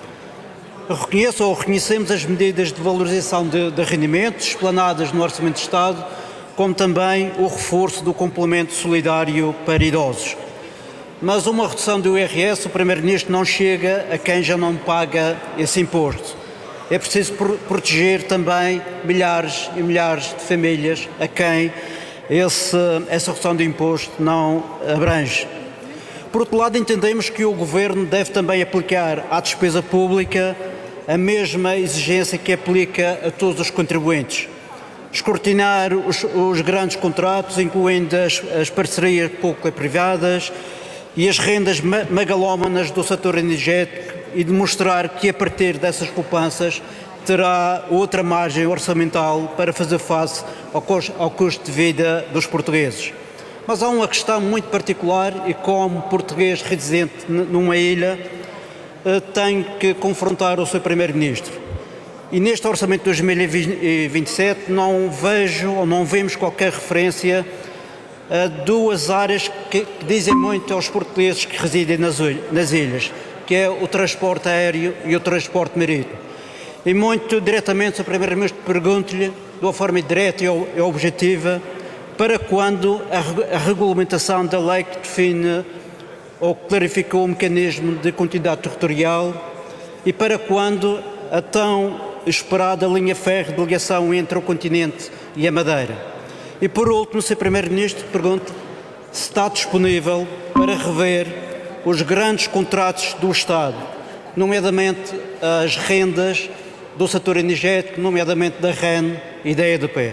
Reconheço ou reconhecemos as medidas de valorização de, de rendimentos explanadas no Orçamento de Estado, como também o reforço do complemento solidário para idosos. Mas uma redução do I R S, o Primeiro-Ministro, não chega a quem já não paga esse imposto. É preciso proteger também milhares e milhares de famílias a quem esse, essa redução de imposto não abrange. Por outro lado, entendemos que o Governo deve também aplicar à despesa pública a mesma exigência que aplica a todos os contribuintes. Escrutinar os, os grandes contratos, incluindo as, as parcerias público-privadas e as rendas megalómanas do setor energético, e demonstrar que a partir dessas poupanças terá outra margem orçamental para fazer face ao custo, ao custo de vida dos portugueses. Mas há uma questão muito particular e, como português residente numa ilha, tenho que confrontar o seu Primeiro-Ministro. E neste Orçamento de dois mil e vinte e sete não vejo ou não vemos qualquer referência a duas áreas que dizem muito aos portugueses que residem nas ilhas, que é o transporte aéreo e o transporte marítimo. E muito diretamente, senhor Primeiro-Ministro, pergunto-lhe, de uma forma direta e objetiva, para quando a regulamentação da lei que define ou clarificou o mecanismo de continuidade territorial e para quando a tão esperada linha férrea de ligação entre o continente e a Madeira. E por último, senhor Primeiro-Ministro, pergunto se está disponível para rever os grandes contratos do Estado, nomeadamente as rendas do setor energético, nomeadamente da R E N e da E D P.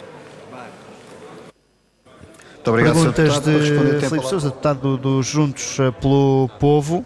Muito obrigado, Perguntas senhor Deputado, de Filipe Sousa, deputado do, do Juntos pelo Povo.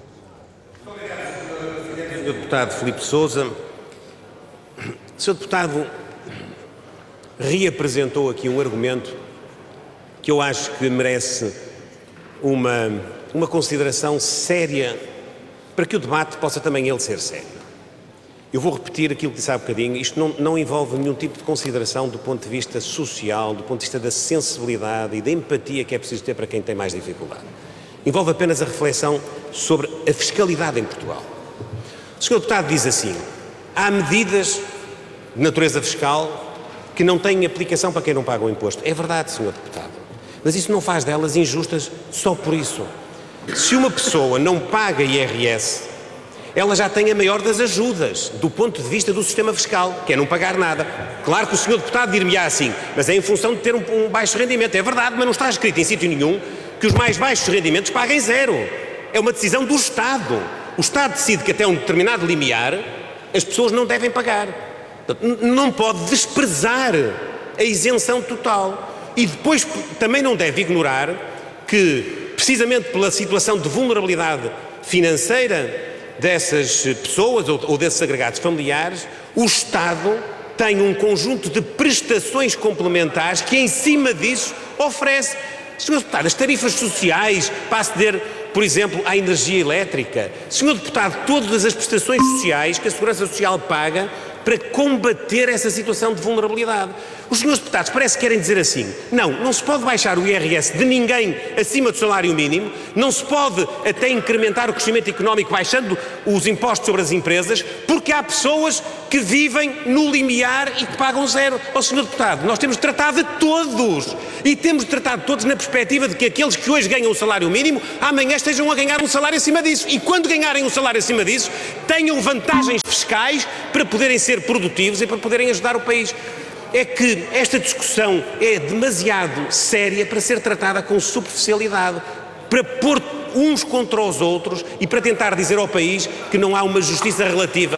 senhor Deputado Filipe Sousa, senhor Deputado reapresentou aqui um argumento que eu acho que merece uma, uma consideração séria para que o debate possa também ele ser sério. Eu vou repetir aquilo que disse há bocadinho, isto não, não envolve nenhum tipo de consideração do ponto de vista social, do ponto de vista da sensibilidade e da empatia que é preciso ter para quem tem mais dificuldade. Envolve apenas a reflexão sobre a fiscalidade em Portugal. O senhor Deputado diz assim, há medidas de natureza fiscal que não têm aplicação para quem não paga o imposto. É verdade, senhor Deputado, mas isso não faz delas injustas só por isso. Se uma pessoa não paga I R S, ela já tem a maior das ajudas do ponto de vista do sistema fiscal, que é não pagar nada. Claro que o senhor Deputado dir-me-á assim, mas é em função de ter um, um baixo rendimento. É verdade, mas não está escrito em sítio nenhum que os mais baixos rendimentos paguem zero. É uma decisão do Estado. O Estado decide que até um determinado limiar as pessoas não devem pagar. Portanto, não pode desprezar a isenção total. E depois também não deve ignorar que, precisamente pela situação de vulnerabilidade financeira dessas pessoas ou, ou desses agregados familiares, o Estado tem um conjunto de prestações complementares que, em cima disso, oferece. senhor Deputado, as tarifas sociais para aceder, por exemplo, à energia elétrica. senhor Deputado, todas as prestações sociais que a Segurança Social paga para combater essa situação de vulnerabilidade. Os senhores deputados parece que querem dizer assim: não, não se pode baixar o I R S de ninguém acima do salário mínimo, não se pode até incrementar o crescimento económico baixando os impostos sobre as empresas, porque há pessoas que vivem no limiar e que pagam zero. Ó senhor deputado, nós temos de tratar de todos e temos de tratar de todos na perspectiva de que aqueles que hoje ganham o salário mínimo, amanhã estejam a ganhar um salário acima disso e quando ganharem um salário acima disso, tenham vantagens fiscais para poderem ser produtivos e para poderem ajudar o país. É que esta discussão é demasiado séria para ser tratada com superficialidade, para pôr uns contra os outros e para tentar dizer ao país que não há uma justiça relativa.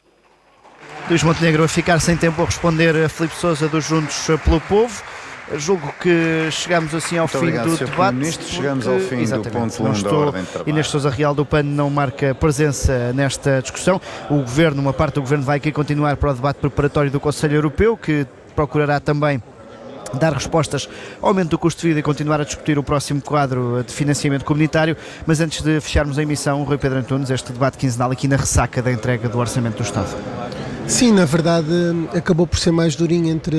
Luís Montenegro a ficar sem tempo a responder a Filipe Sousa dos Juntos pelo Povo. Julgo que chegamos assim ao Muito fim obrigado, do senhor debate. Primeiro-Ministro. Chegamos ao fim do ponto um da ordem de trabalho. Inês Sousa Real do P A N não marca presença nesta discussão. O Governo, uma parte do Governo vai aqui continuar para o debate preparatório do Conselho Europeu, que procurará também dar respostas ao aumento do custo de vida e continuar a discutir o próximo quadro de financiamento comunitário. Mas antes de fecharmos a emissão, Rui Pedro Antunes, este debate quinzenal aqui na ressaca da entrega do Orçamento do Estado. Sim, na verdade acabou por ser mais durinho entre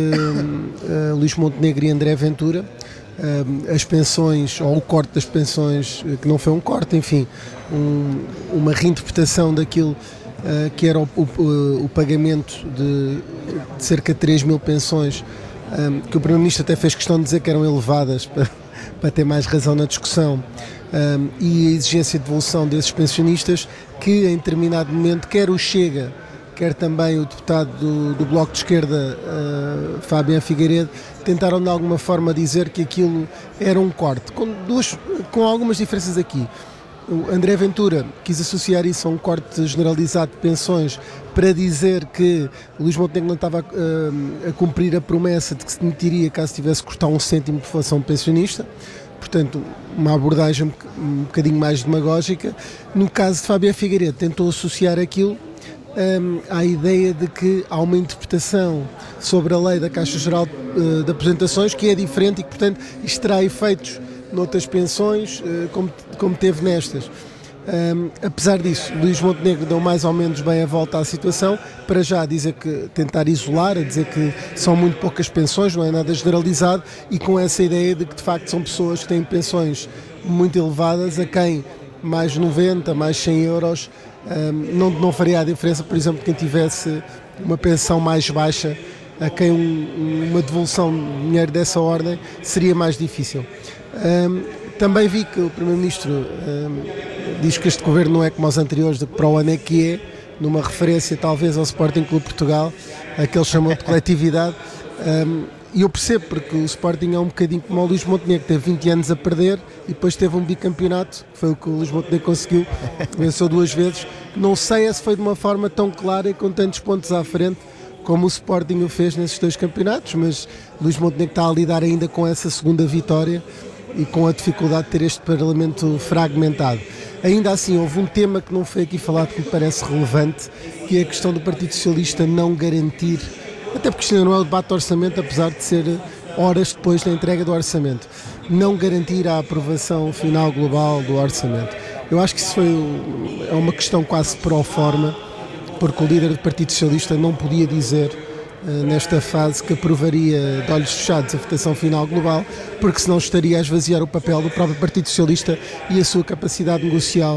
uh, Luís Montenegro e André Ventura. Uh, as pensões, ou o corte das pensões, que não foi um corte, enfim, um, uma reinterpretação daquilo uh, que era o, o, o pagamento de, de cerca de três mil pensões, um, que o Primeiro-Ministro até fez questão de dizer que eram elevadas para, para ter mais razão na discussão, um, e a exigência de devolução desses pensionistas, que em determinado momento quer o Chega, quer também o deputado do, do Bloco de Esquerda, uh, Fabián Figueiredo, tentaram de alguma forma dizer que aquilo era um corte, com, duas, com algumas diferenças aqui. O André Ventura quis associar isso a um corte generalizado de pensões para dizer que o Luís Montenegro não estava uh, a cumprir a promessa de que se demitiria caso tivesse que cortar um cêntimo de inflação pensionista. Portanto, uma abordagem um bocadinho mais demagógica. No caso de Fabián Figueiredo, tentou associar aquilo Um, à ideia de que há uma interpretação sobre a lei da Caixa Geral uh, de Aposentações que é diferente e que, portanto, isto terá efeitos noutras pensões uh, como, como teve nestas. Um, apesar disso, Luís Montenegro deu mais ou menos bem a volta à situação, para já dizer que, tentar isolar, a dizer que são muito poucas pensões, não é nada generalizado, e com essa ideia de que de facto são pessoas que têm pensões muito elevadas, a quem mais noventa, mais cem euros Um, não, não faria a diferença, por exemplo, quem tivesse uma pensão mais baixa, a quem um, uma devolução de dinheiro dessa ordem seria mais difícil. Um, também vi que o Primeiro-Ministro um, diz que este governo não é como os anteriores, de que para o ano é que é, numa referência talvez ao Sporting Clube Portugal, aquele chamou de coletividade. Um, E eu percebo, porque o Sporting é um bocadinho como o Luís Montenegro, teve vinte anos a perder e depois teve um bicampeonato, que foi o que o Luís Montenegro conseguiu, venceu duas vezes. Não sei se foi de uma forma tão clara e com tantos pontos à frente como o Sporting o fez nesses dois campeonatos, mas Luís Montenegro está a lidar ainda com essa segunda vitória e com a dificuldade de ter este Parlamento fragmentado. Ainda assim, houve um tema que não foi aqui falado que me parece relevante, que é a questão do Partido Socialista não garantir, até porque isto não é o debate do orçamento, apesar de ser horas depois da entrega do orçamento, não garantir a aprovação final global do orçamento. Eu acho que isso foi é uma questão quase pro forma, porque o líder do Partido Socialista não podia dizer nesta fase que aprovaria de olhos fechados a votação final global, porque senão estaria a esvaziar o papel do próprio Partido Socialista e a sua capacidade negocial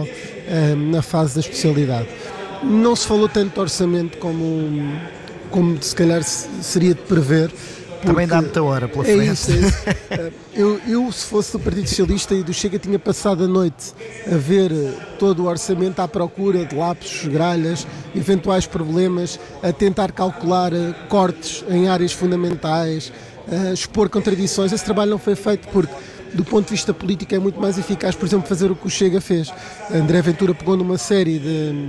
na fase da especialidade. Não se falou tanto de orçamento como... como se calhar seria de prever. Também dá muita hora pela frente. É isso, é isso. eu, eu, se fosse do Partido Socialista e do Chega, tinha passado a noite a ver todo o orçamento à procura de lapsos, gralhas, eventuais problemas, a tentar calcular cortes em áreas fundamentais, a expor contradições. Esse trabalho não foi feito porque, do ponto de vista político, é muito mais eficaz, por exemplo, fazer o que o Chega fez. André Ventura pegou numa série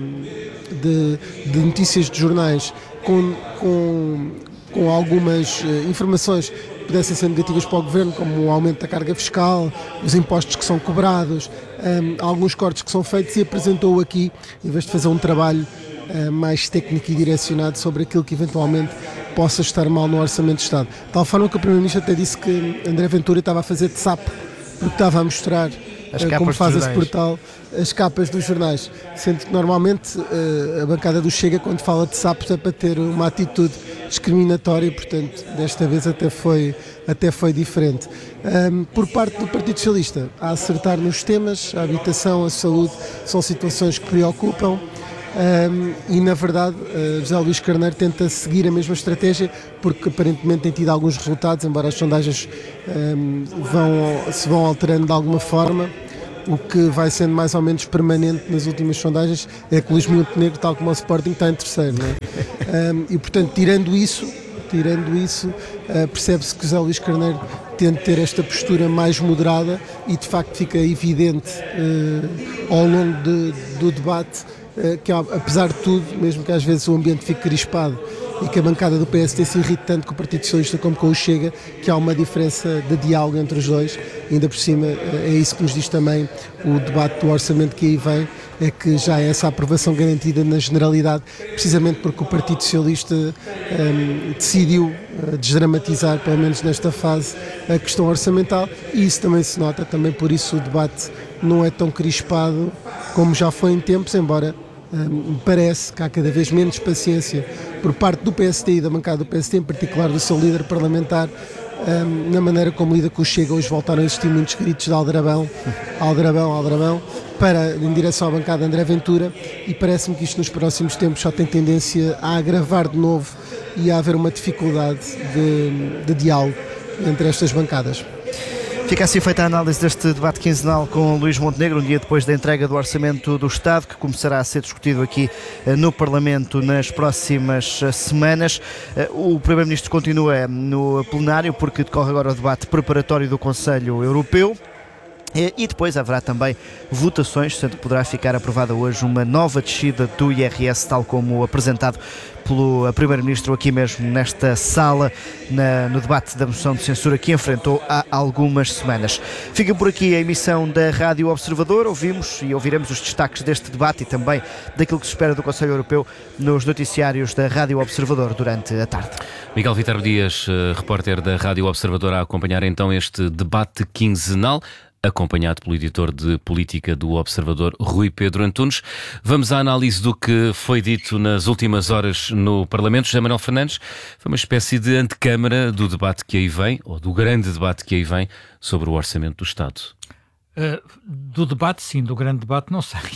de, de, de notícias de jornais com, com, com algumas uh, informações que pudessem ser negativas para o Governo, como o aumento da carga fiscal, os impostos que são cobrados, um, alguns cortes que são feitos, e apresentou-o aqui, em vez de fazer um trabalho uh, mais técnico e direcionado sobre aquilo que eventualmente possa estar mal no Orçamento de Estado. De tal forma que o Primeiro-Ministro até disse que André Ventura estava a fazer de sapo, porque estava a mostrar As uh, capas como faz dos esse jornais. portal, as capas dos jornais. Sendo que normalmente uh, a bancada do Chega, quando fala de sapos, é para ter uma atitude discriminatória, portanto, desta vez até foi, até foi diferente. Um, por parte do Partido Socialista, a acertar nos temas, a habitação, a saúde, são situações que preocupam. Um, e na verdade uh, José Luís Carneiro tenta seguir a mesma estratégia, porque aparentemente tem tido alguns resultados, embora as sondagens um, vão, se vão alterando de alguma forma. O que vai sendo mais ou menos permanente nas últimas sondagens é que o Luís Montenegro, tal como o Sporting, está em terceiro, não é? um, e portanto, tirando isso tirando isso uh, percebe-se que José Luís Carneiro tende ter esta postura mais moderada, e de facto fica evidente uh, ao longo de, do debate que apesar de tudo, mesmo que às vezes o ambiente fique crispado e que a bancada do P S D se irrite tanto com o Partido Socialista como com o Chega, que há uma diferença de diálogo entre os dois. E ainda por cima é isso que nos diz também o debate do orçamento que aí vem, é que já é essa aprovação garantida na generalidade, precisamente porque o Partido Socialista um, decidiu uh, desdramatizar, pelo menos nesta fase, a questão orçamental, e isso também se nota, também por isso o debate não é tão crispado como já foi em tempos, embora me um, parece que há cada vez menos paciência por parte do P S D e da bancada do P S D, em particular do seu líder parlamentar, um, na maneira como lida com o Chega. Hoje voltaram a existir muitos gritos de aldrabão, aldrabão, aldrabão, para, em direção à bancada de André Ventura, e parece-me que isto nos próximos tempos só tem tendência a agravar de novo e a haver uma dificuldade de, de diálogo entre estas bancadas. Fica assim feita a análise deste debate quinzenal com Luís Montenegro, um dia depois da entrega do Orçamento do Estado, que começará a ser discutido aqui no Parlamento nas próximas semanas. O Primeiro-Ministro continua no plenário, porque decorre agora o debate preparatório do Conselho Europeu. E depois haverá também votações, sendo que poderá ficar aprovada hoje uma nova descida do I R S, tal como apresentado pelo Primeiro-Ministro aqui mesmo nesta sala, na, no debate da moção de censura que enfrentou há algumas semanas. Fica por aqui a emissão da Rádio Observador. Ouvimos e ouviremos os destaques deste debate e também daquilo que se espera do Conselho Europeu nos noticiários da Rádio Observador durante a tarde. Miguel Vítor Dias, repórter da Rádio Observador, a acompanhar então este debate quinzenal, acompanhado pelo editor de política do Observador, Rui Pedro Antunes. Vamos à análise do que foi dito nas últimas horas no Parlamento. José Manuel Fernandes, foi uma espécie de antecâmara do debate que aí vem, ou do grande debate que aí vem, sobre o Orçamento do Estado. Uh, do debate, sim, do grande debate, não sei.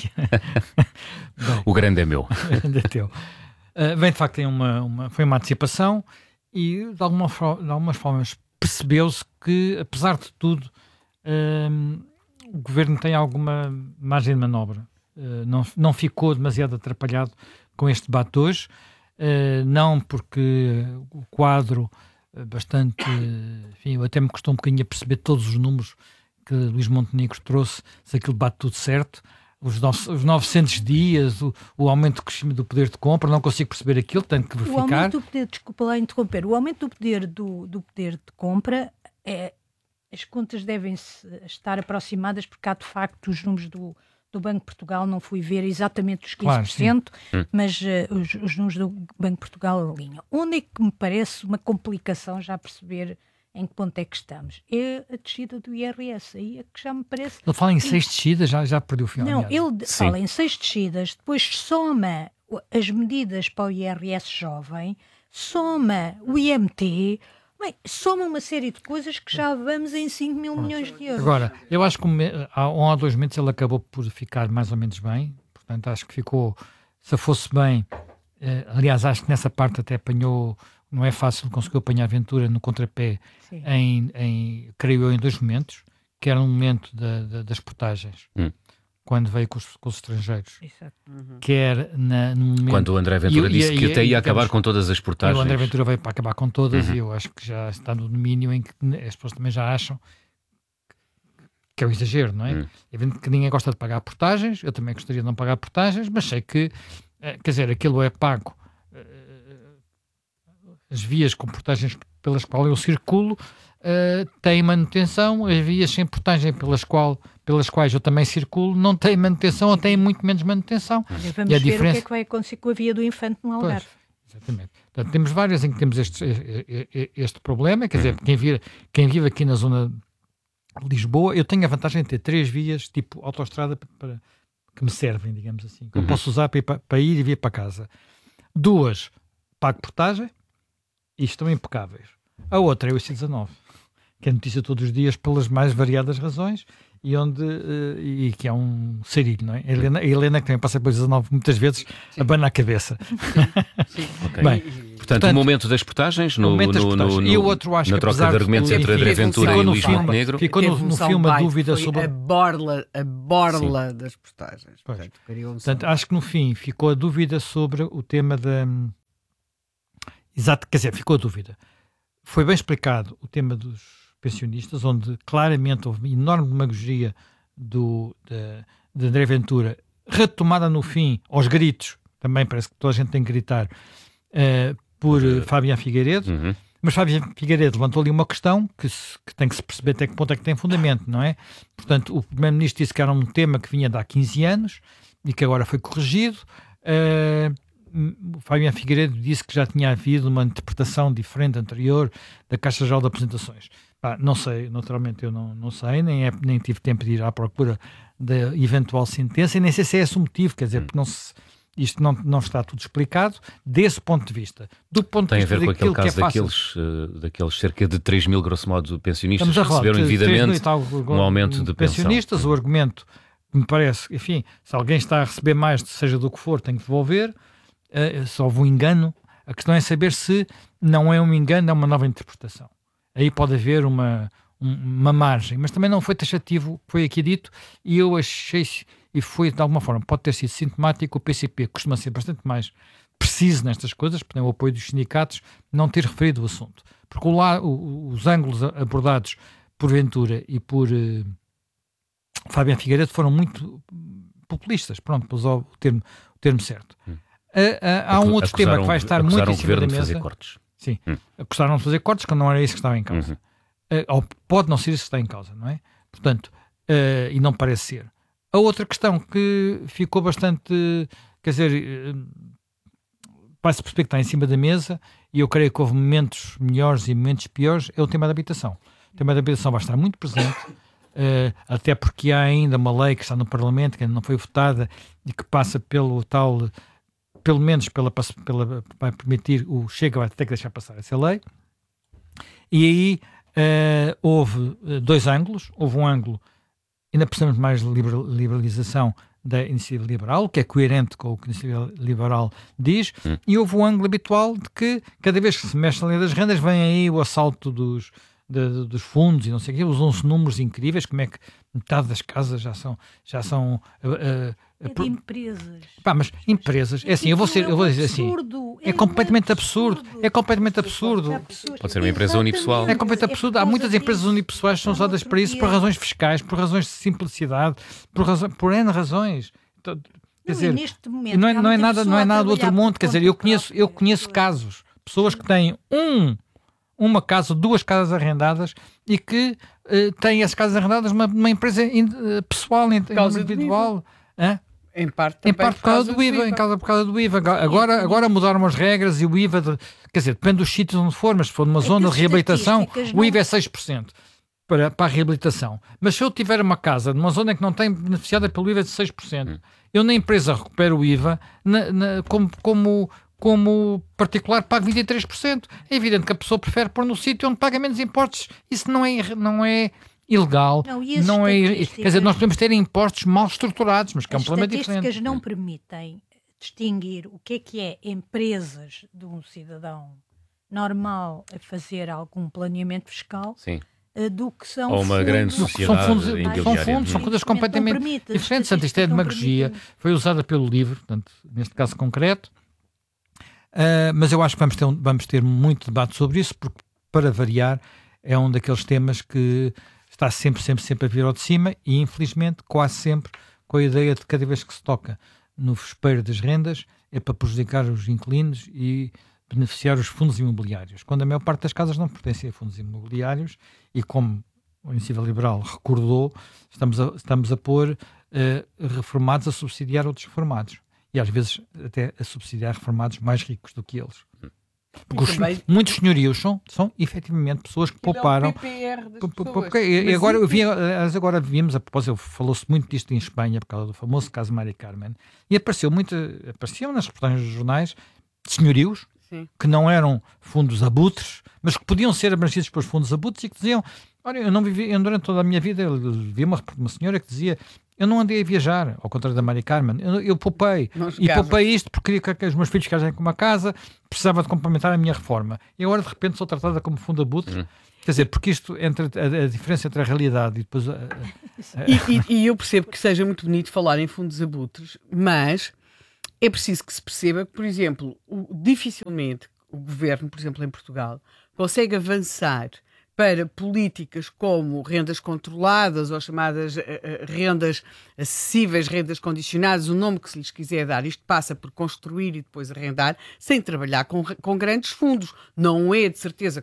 Bem, o grande é meu. O grande é teu. Uh, bem, de facto, tem uma, uma, foi uma antecipação e, de, alguma, de algumas formas, percebeu-se que, apesar de tudo, Uh, o Governo tem alguma margem de manobra, uh, não, não ficou demasiado atrapalhado com este debate hoje, uh, não porque o quadro uh, bastante, uh, enfim, eu até me custou um bocadinho a perceber todos os números que Luís Montenegro trouxe, se aquilo bate tudo certo, os, no, os novecentos dias, o, o aumento do crescimento do poder de compra, não consigo perceber aquilo, tenho que verificar. O aumento do poder, desculpa lá interromper, o aumento do poder, do, do poder de compra é... As contas devem estar aproximadas, porque há de facto os números do, do Banco de Portugal, não fui ver exatamente os quinze por cento, claro, mas uh, os, os números do Banco de Portugal alinham. Onde é que me parece uma complicação já perceber em que ponto é que estamos? É a descida do I R S, aí é que já me parece... Ele fala em seis descidas, já, já perdeu o final. Não, ele Sim. fala em seis descidas, depois soma as medidas para o I R S jovem, soma o I M T... Bem, soma uma série de coisas que já vamos em cinco mil milhões de euros. Agora, eu acho que há um ou dois meses ele acabou por ficar mais ou menos bem, portanto acho que ficou, se fosse bem, eh, aliás acho que nessa parte até apanhou, não é fácil, conseguiu apanhar a Ventura no contrapé, em, em, creio eu, em dois momentos, que era um momento da, da, das portagens. Hum. Quando veio com os, com os estrangeiros, uhum. quer na, no momento... Quando o André Ventura e, disse e, que e, até ia acabar com todas as portagens. O André Ventura veio para acabar com todas uhum. e eu acho que já está no domínio em que as pessoas também já acham que é um exagero, não é? Uhum. É evidente que ninguém gosta de pagar portagens, eu também gostaria de não pagar portagens, mas sei que, quer dizer, aquilo é pago, as vias com portagens pelas quais eu circulo Uh, têm manutenção, as vias sem portagem pelas, qual, pelas quais eu também circulo não têm manutenção ou têm muito menos manutenção. E vamos e a ver diferença... o que é que vai acontecer com a via do Infante no Algarve. Pois, exatamente. Portanto, temos várias em que temos este, este, este problema, quer dizer, quem vive, quem vive aqui na zona Lisboa, eu tenho a vantagem de ter três vias, tipo autoestrada, para, que me servem, digamos assim, que uhum. eu posso usar para ir, para, para ir e vir para casa. Duas, pago portagem, e estão impecáveis. A outra é o I C dezanove, que é notícia todos os dias pelas mais variadas razões, e onde uh, e que é um sarilho, não é? A Helena, a Helena que também passa pelo dezanove muitas vezes, Sim. abana a cabeça. Sim. Okay. Bem, portanto, portanto, o momento das portagens, no, momento das portagens. No, no, e o outro, acho na que troca de argumentos de, entre André Ventura e Luís Montenegro. Ficou no, no filme a dúvida foi sobre a borla, a borla Sim. das portagens. Portanto, portanto acho que no fim ficou a dúvida sobre o tema da... Exato, quer dizer, ficou a dúvida. Foi bem explicado o tema dos pensionistas, onde claramente houve enorme demagogia do, de, de André Ventura, retomada no fim, aos gritos, também parece que toda a gente tem que gritar, uh, por uh, Fabián Figueiredo, uhum. mas Fabián Figueiredo levantou ali uma questão que, se, que tem que se perceber até que ponto é que tem fundamento, não é? Portanto, o Primeiro-Ministro disse que era um tema que vinha de há quinze anos e que agora foi corrigido. Uh, o Fabián Figueiredo disse que já tinha havido uma interpretação diferente anterior da Caixa Geral de Apresentações. Pá, não sei, naturalmente eu não, não sei, nem, é, nem tive tempo de ir à procura da eventual sentença, e nem sei se é esse o motivo, quer dizer, porque não se, isto não, não está tudo explicado desse ponto de vista. Do ponto Tem de a ver com aquele caso é daqueles, uh, daqueles cerca de três mil, grosso modo, pensionistas que receberam indevidamente um aumento de pensionistas, pensão. O argumento me parece, enfim, se alguém está a receber mais, seja do que for, tem que devolver, uh, se houve um engano, a questão é saber se não é um engano, é uma nova interpretação. Aí pode haver uma, uma margem, mas também não foi taxativo, foi aqui dito, e eu achei, e foi de alguma forma, pode ter sido sintomático, o P C P costuma ser bastante mais preciso nestas coisas, porque tem o apoio dos sindicatos, não ter referido o assunto. Porque o, lá, o, os ângulos abordados por Ventura e por uh, Fabián Figueiredo foram muito populistas, pronto, para usar o termo, o termo certo. Hum. Uh, uh, há um outro tema que vai estar muito em cima da mesa. Fazer cortes. Sim, hum. gostaram de fazer cortes, que não era isso que estava em causa. Uhum. Uh, ou pode não ser isso que está em causa, não é? Portanto, uh, e não parece ser. A outra questão que ficou bastante, quer dizer, uh, vai-se perceber que está em cima da mesa, e eu creio que houve momentos melhores e momentos piores, é o tema da habitação. O tema da habitação vai estar muito presente, uh, até porque há ainda uma lei que está no Parlamento, que ainda não foi votada, e que passa pelo tal... pelo menos pela, pela, vai permitir, o Chega vai ter que deixar passar essa lei, e aí uh, houve uh, dois ângulos. Houve um ângulo, ainda precisamos de mais liberalização da iniciativa liberal, que é coerente com o que a iniciativa liberal diz, hum. e houve um ângulo habitual de que cada vez que se mexe na lei das rendas vem aí o assalto dos, de, de, dos fundos e não sei o quê, usam-se números incríveis, como é que metade das casas já são, já são uh, uh, é de empresas. Pá, mas empresas, é assim, eu vou, ser, eu vou dizer assim, é, é completamente absurdo, absurdo, é completamente absurdo. Pode ser uma empresa unipessoal. É completamente absurdo. Há muitas empresas unipessoais que são usadas para isso, por razões fiscais, por razões de simplicidade, por, razão, por N razões. Quer dizer, não é, não é nada, não é nada do outro mundo. Quer dizer, eu conheço, eu conheço casos, pessoas que têm um, uma casa, duas casas arrendadas e que uh, têm as casas arrendadas numa, numa empresa in, uh, pessoal, individual. Hã? Em parte, em parte por causa do I V A, em causa por causa do I V A. Agora, agora mudaram as regras e o I V A, de, quer dizer, depende dos sítios onde for, mas se for numa é zona de reabilitação, o I V A é seis por cento para, para a reabilitação. Mas se eu tiver uma casa numa zona que não tem beneficiada pelo I V A de seis por cento, hum. eu na empresa recupero o I V A na, na, como, como, como particular pago vinte e três por cento. É evidente que a pessoa prefere pôr no sítio onde paga menos impostos. Isso não é... Não é ilegal, não, não é, quer dizer, nós podemos ter impostos mal estruturados, mas que é um problema diferente. As estatísticas não permitem distinguir o que é que é empresas de um cidadão normal a fazer algum planeamento fiscal. Sim. Do que são ou uma fundos, grande sociedade são fundos, são fundos, são coisas completamente permite, diferentes. Portanto, isto é demagogia, foi usada pelo livro, portanto, neste caso concreto, uh, mas eu acho que vamos ter, vamos ter muito debate sobre isso, porque, para variar, é um daqueles temas que está sempre, sempre, sempre a vir ao de cima e, infelizmente, quase sempre com a ideia de que cada vez que se toca no vespeiro das rendas é para prejudicar os inquilinos e beneficiar os fundos imobiliários, quando a maior parte das casas não pertencem a fundos imobiliários e, como a Iniciativa Liberal recordou, estamos a, estamos a pôr uh, reformados a subsidiar outros reformados e, às vezes, até a subsidiar reformados mais ricos do que eles. Porque os, também... muitos senhorios são, são efetivamente pessoas que pouparam. É o P P R das pessoas. Porque, e agora, eu vi, agora vimos, a propósito, falou-se muito disto em Espanha, por causa do famoso caso Mari Carmen, e apareceu muito, apareciam nas reportagens dos jornais senhorios, sim, que não eram fundos abutres, mas que podiam ser abrangidos pelos fundos abutres e que diziam: olha, eu não vivi, eu, durante toda a minha vida, eu vi uma, uma senhora que dizia: eu não andei a viajar, ao contrário da Mari Carmen, eu, eu poupei, e poupei isto porque queria que os meus filhos ficassem com uma casa, precisava de complementar a minha reforma, e agora de repente sou tratada como fundo abutre. Hum. Quer dizer, porque isto, entre a, a diferença entre a realidade e depois... A, a, a... E, e, e eu percebo que seja muito bonito falar em fundos abutres, mas é preciso que se perceba que, por exemplo, o, dificilmente o governo, por exemplo, em Portugal, consegue avançar para políticas como rendas controladas ou chamadas uh, uh, rendas acessíveis, rendas condicionadas, o nome que se lhes quiser dar. Isto passa por construir e depois arrendar, sem trabalhar com, com grandes fundos. Não é de certeza